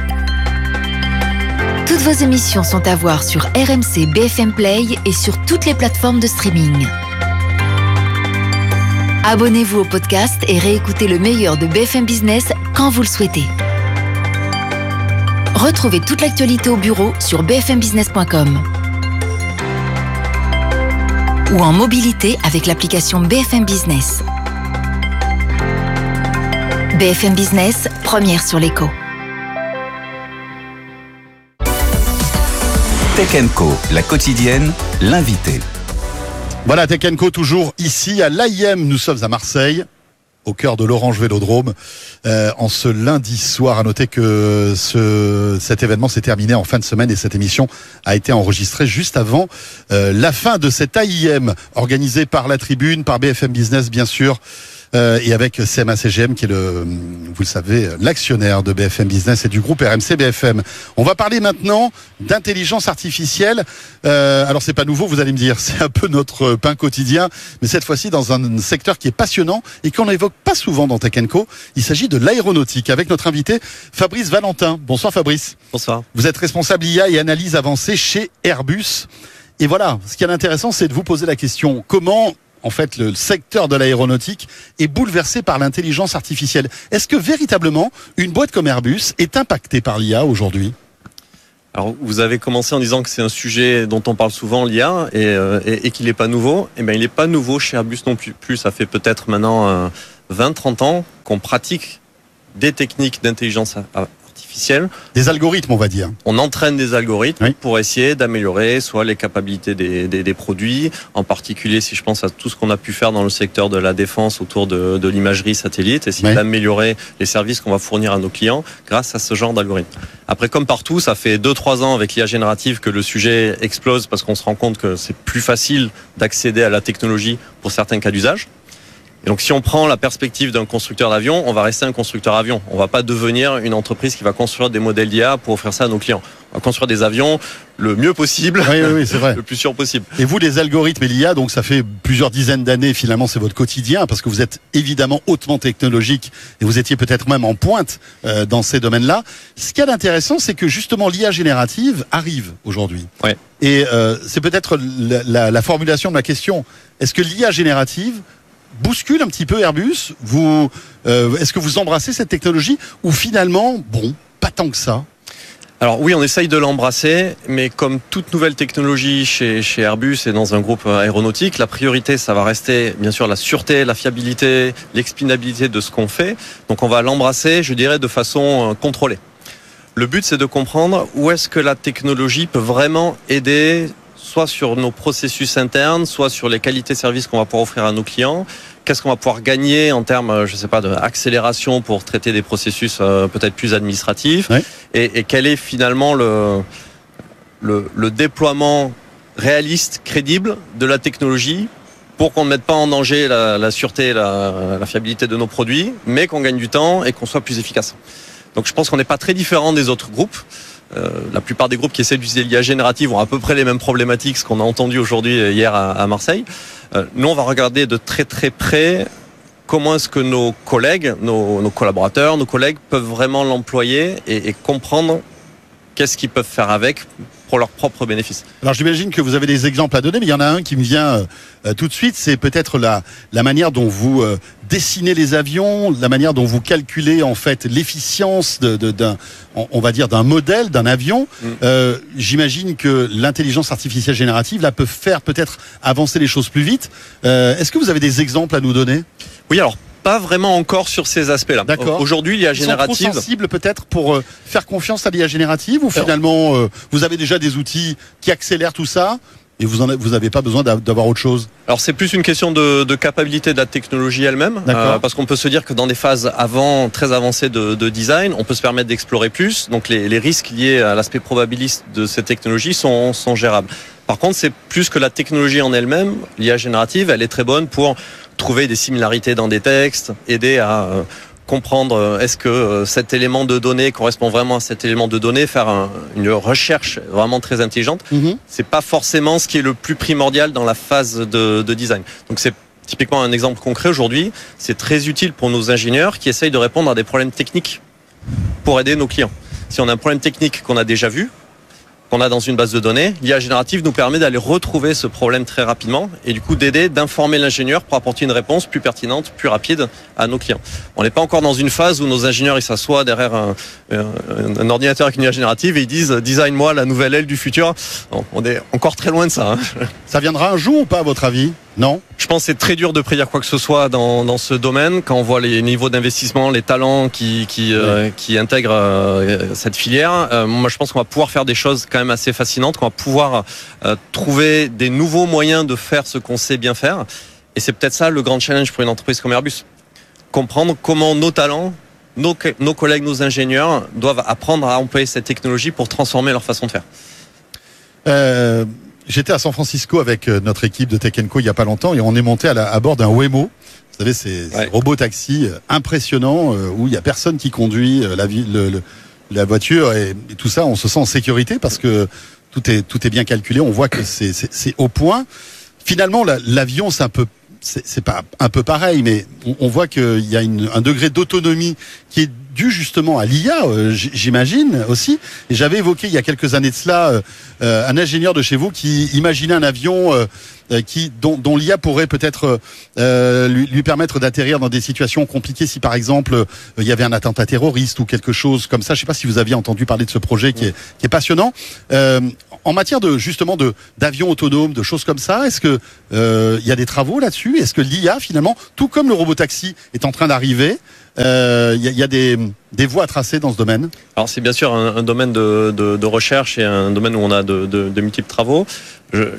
Toutes vos émissions sont à voir sur R M C B F M Play et sur toutes les plateformes de streaming. Abonnez-vous au podcast et réécoutez le meilleur de B F M Business quand vous le souhaitez. Retrouvez toute l'actualité au bureau sur b f m business point com ou en mobilité avec l'application B F M Business. B F M Business, première sur l'écho. Tech and Co, la quotidienne, l'invité. Voilà, Tech and Co toujours ici à l'A I M. Nous sommes à Marseille. au cœur de l'Orange Vélodrome euh, en ce lundi soir. À noter que ce, cet événement s'est terminé en fin de semaine et cette émission a été enregistrée juste avant euh, la fin de cet A I M organisé par La Tribune, par B F M Business bien sûr. Euh, et avec C M A C G M qui est le, vous le savez, l'actionnaire de B F M Business et du groupe R M C B F M. On va parler maintenant d'intelligence artificielle. Euh, alors c'est pas nouveau, vous allez me dire, c'est un peu notre pain quotidien, mais cette fois-ci dans un secteur qui est passionnant et qu'on n'évoque pas souvent dans Tech and Co. Il s'agit de l'aéronautique avec notre invité Fabrice Valentin. Bonsoir Fabrice. Bonsoir. Vous êtes responsable I A et analyse avancée chez Airbus. Et voilà, ce qui est intéressant, c'est de vous poser la question comment en fait, le secteur de l'aéronautique est bouleversé par l'intelligence artificielle. Est-ce que véritablement, une boîte comme Airbus est impactée par l'I A aujourd'hui ? Alors, vous avez commencé en disant que c'est un sujet dont on parle souvent, l'I A, et, euh, et, et qu'il n'est pas nouveau. Eh bien, il n'est pas nouveau chez Airbus non plus. plus ça fait peut-être maintenant euh, vingt trente ans qu'on pratique des techniques d'intelligence artificielle. Des algorithmes, on va dire. On entraîne des algorithmes oui. pour essayer d'améliorer soit les capacités des, des, des produits, en particulier si je pense à tout ce qu'on a pu faire dans le secteur de la défense autour de, de l'imagerie satellite, essayer oui. d'améliorer les services qu'on va fournir à nos clients grâce à ce genre d'algorithme. Après, comme partout, ça fait deux trois ans avec l'I A générative que le sujet explose parce qu'on se rend compte que c'est plus facile d'accéder à la technologie pour certains cas d'usage. Et donc, si on prend la perspective d'un constructeur d'avion, on va rester un constructeur avion. On va pas devenir une entreprise qui va construire des modèles d'I A pour offrir ça à nos clients. On va construire des avions le mieux possible, oui, oui, oui, c'est vrai. le plus sûr possible. Et vous, les algorithmes et l'I A, donc ça fait plusieurs dizaines d'années, finalement, c'est votre quotidien, parce que vous êtes évidemment hautement technologique et vous étiez peut-être même en pointe euh, dans ces domaines-là. Ce qui est intéressant, c'est que justement l'I A générative arrive aujourd'hui. Ouais. Et euh, c'est peut-être la, la, la formulation de ma question. Est-ce que l'I A générative bouscule un petit peu Airbus? Vous, euh, est-ce que vous embrassez cette technologie ou finalement, bon, pas tant que ça? Alors oui, on essaye de l'embrasser, mais comme toute nouvelle technologie chez, chez Airbus et dans un groupe aéronautique, la priorité, ça va rester bien sûr la sûreté, la fiabilité, l'exploitabilité de ce qu'on fait. Donc on va l'embrasser, je dirais, de façon contrôlée. Le but, c'est de comprendre où est-ce que la technologie peut vraiment aider soit sur nos processus internes, soit sur les qualités de services qu'on va pouvoir offrir à nos clients. Qu'est-ce qu'on va pouvoir gagner en termes, je sais pas, d'accélération pour traiter des processus euh, peut-être plus administratifs. Oui. Et, et quel est finalement le, le, le déploiement réaliste, crédible de la technologie pour qu'on ne mette pas en danger la, la sûreté et la, la fiabilité de nos produits, mais qu'on gagne du temps et qu'on soit plus efficace. Donc je pense qu'on n'est pas très différent des autres groupes. Euh, la plupart des groupes qui essaient d'utiliser l'I A générative ont à peu près les mêmes problématiques, ce qu'on a entendu aujourd'hui hier à, à Marseille. Euh, nous, on va regarder de très très près comment est-ce que nos collègues, nos, nos collaborateurs, nos collègues peuvent vraiment l'employer et, et comprendre qu'est-ce qu'ils peuvent faire avec pour leurs propres bénéfices. Alors j'imagine que vous avez des exemples à donner, mais il y en a un qui me vient euh, tout de suite, c'est peut-être la, la manière dont vous euh, dessinez les avions, la manière dont vous calculez en fait l'efficience de, de, d'un, on va dire d'un modèle, d'un avion. Mm. Euh, j'imagine que l'intelligence artificielle générative là peut faire peut-être avancer les choses plus vite. Euh, est-ce que vous avez des exemples à nous donner ? Oui, alors pas vraiment encore sur ces aspects-là. D'accord. Aujourd'hui, l'I A générative... Ils sont trop sensibles peut-être pour euh, faire confiance à l'I A générative ou finalement euh, vous avez déjà des outils qui accélèrent tout ça et vous en, vous n'avez pas besoin d'avoir autre chose? Alors c'est plus une question de, de capacité de la technologie elle-même, euh, parce qu'on peut se dire que dans des phases avant très avancées de, de design, on peut se permettre d'explorer plus. Donc les, les risques liés à l'aspect probabiliste de cette technologie sont, sont gérables. Par contre, c'est plus que la technologie en elle-même. L'I A générative, elle est très bonne pour trouver des similarités dans des textes, aider à euh, comprendre euh, est-ce que euh, cet élément de données correspond vraiment à cet élément de données, faire un, une recherche vraiment très intelligente. Mm-hmm. C'est pas forcément ce qui est le plus primordial dans la phase de, de design. Donc c'est typiquement un exemple concret aujourd'hui. C'est très utile pour nos ingénieurs qui essayent de répondre à des problèmes techniques pour aider nos clients. Si on a un problème technique qu'on a déjà vu, qu'on a dans une base de données, l'I A générative nous permet d'aller retrouver ce problème très rapidement et du coup d'aider, d'informer l'ingénieur pour apporter une réponse plus pertinente, plus rapide à nos clients. On n'est pas encore dans une phase où nos ingénieurs ils s'assoient derrière un, un, un ordinateur avec une I A générative et ils disent « design-moi la nouvelle aile du futur ». On est encore très loin de ça. Hein. Ça viendra un jour ou pas à votre avis ? Non. Je pense que c'est très dur de prédire quoi que ce soit dans, dans ce domaine quand on voit les niveaux d'investissement, les talents qui, qui, oui. euh, qui intègrent euh, cette filière. Euh, moi, je pense qu'on va pouvoir faire des choses quand même assez fascinantes, qu'on va pouvoir euh, trouver des nouveaux moyens de faire ce qu'on sait bien faire. Et c'est peut-être ça le grand challenge pour une entreprise comme Airbus. comprendre comment nos talents, nos, nos collègues, nos ingénieurs doivent apprendre à employer cette technologie pour transformer leur façon de faire. Euh, j'étais à San Francisco avec notre équipe de Tech and Co il y a pas longtemps et on est monté à, la, à bord d'un Waymo. Vous savez, ces, ouais. ces robots taxis impressionnants euh, où il y a personne qui conduit euh, la, le, le, la voiture et, et tout ça. On se sent en sécurité parce que tout est tout est bien calculé. On voit que c'est c'est, c'est au point. Finalement, la, l'avion, c'est un peu c'est, c'est pas un peu pareil, mais on, on voit qu'il y a une, un degré d'autonomie qui est dû justement à l'I A, euh, j'imagine aussi. Et j'avais évoqué il y a quelques années de cela euh, euh, un ingénieur de chez vous qui imaginait un avion euh, qui dont, dont l'I A pourrait peut-être euh, lui, lui permettre d'atterrir dans des situations compliquées si par exemple euh, il y avait un attentat terroriste ou quelque chose comme ça. Je ne sais pas si vous aviez entendu parler de ce projet qui est, qui est passionnant. Euh, en matière de justement de d'avions autonomes, de choses comme ça, est-ce que euh, il y a des travaux là-dessus? Est-ce que l'I A finalement, tout comme le robotaxi est en train d'arriver, il euh, y, y a des, des voies à tracer dans ce domaine? Alors c'est bien sûr un, un domaine de, de, de recherche et un domaine où on a de, de, de multiples travaux. Je,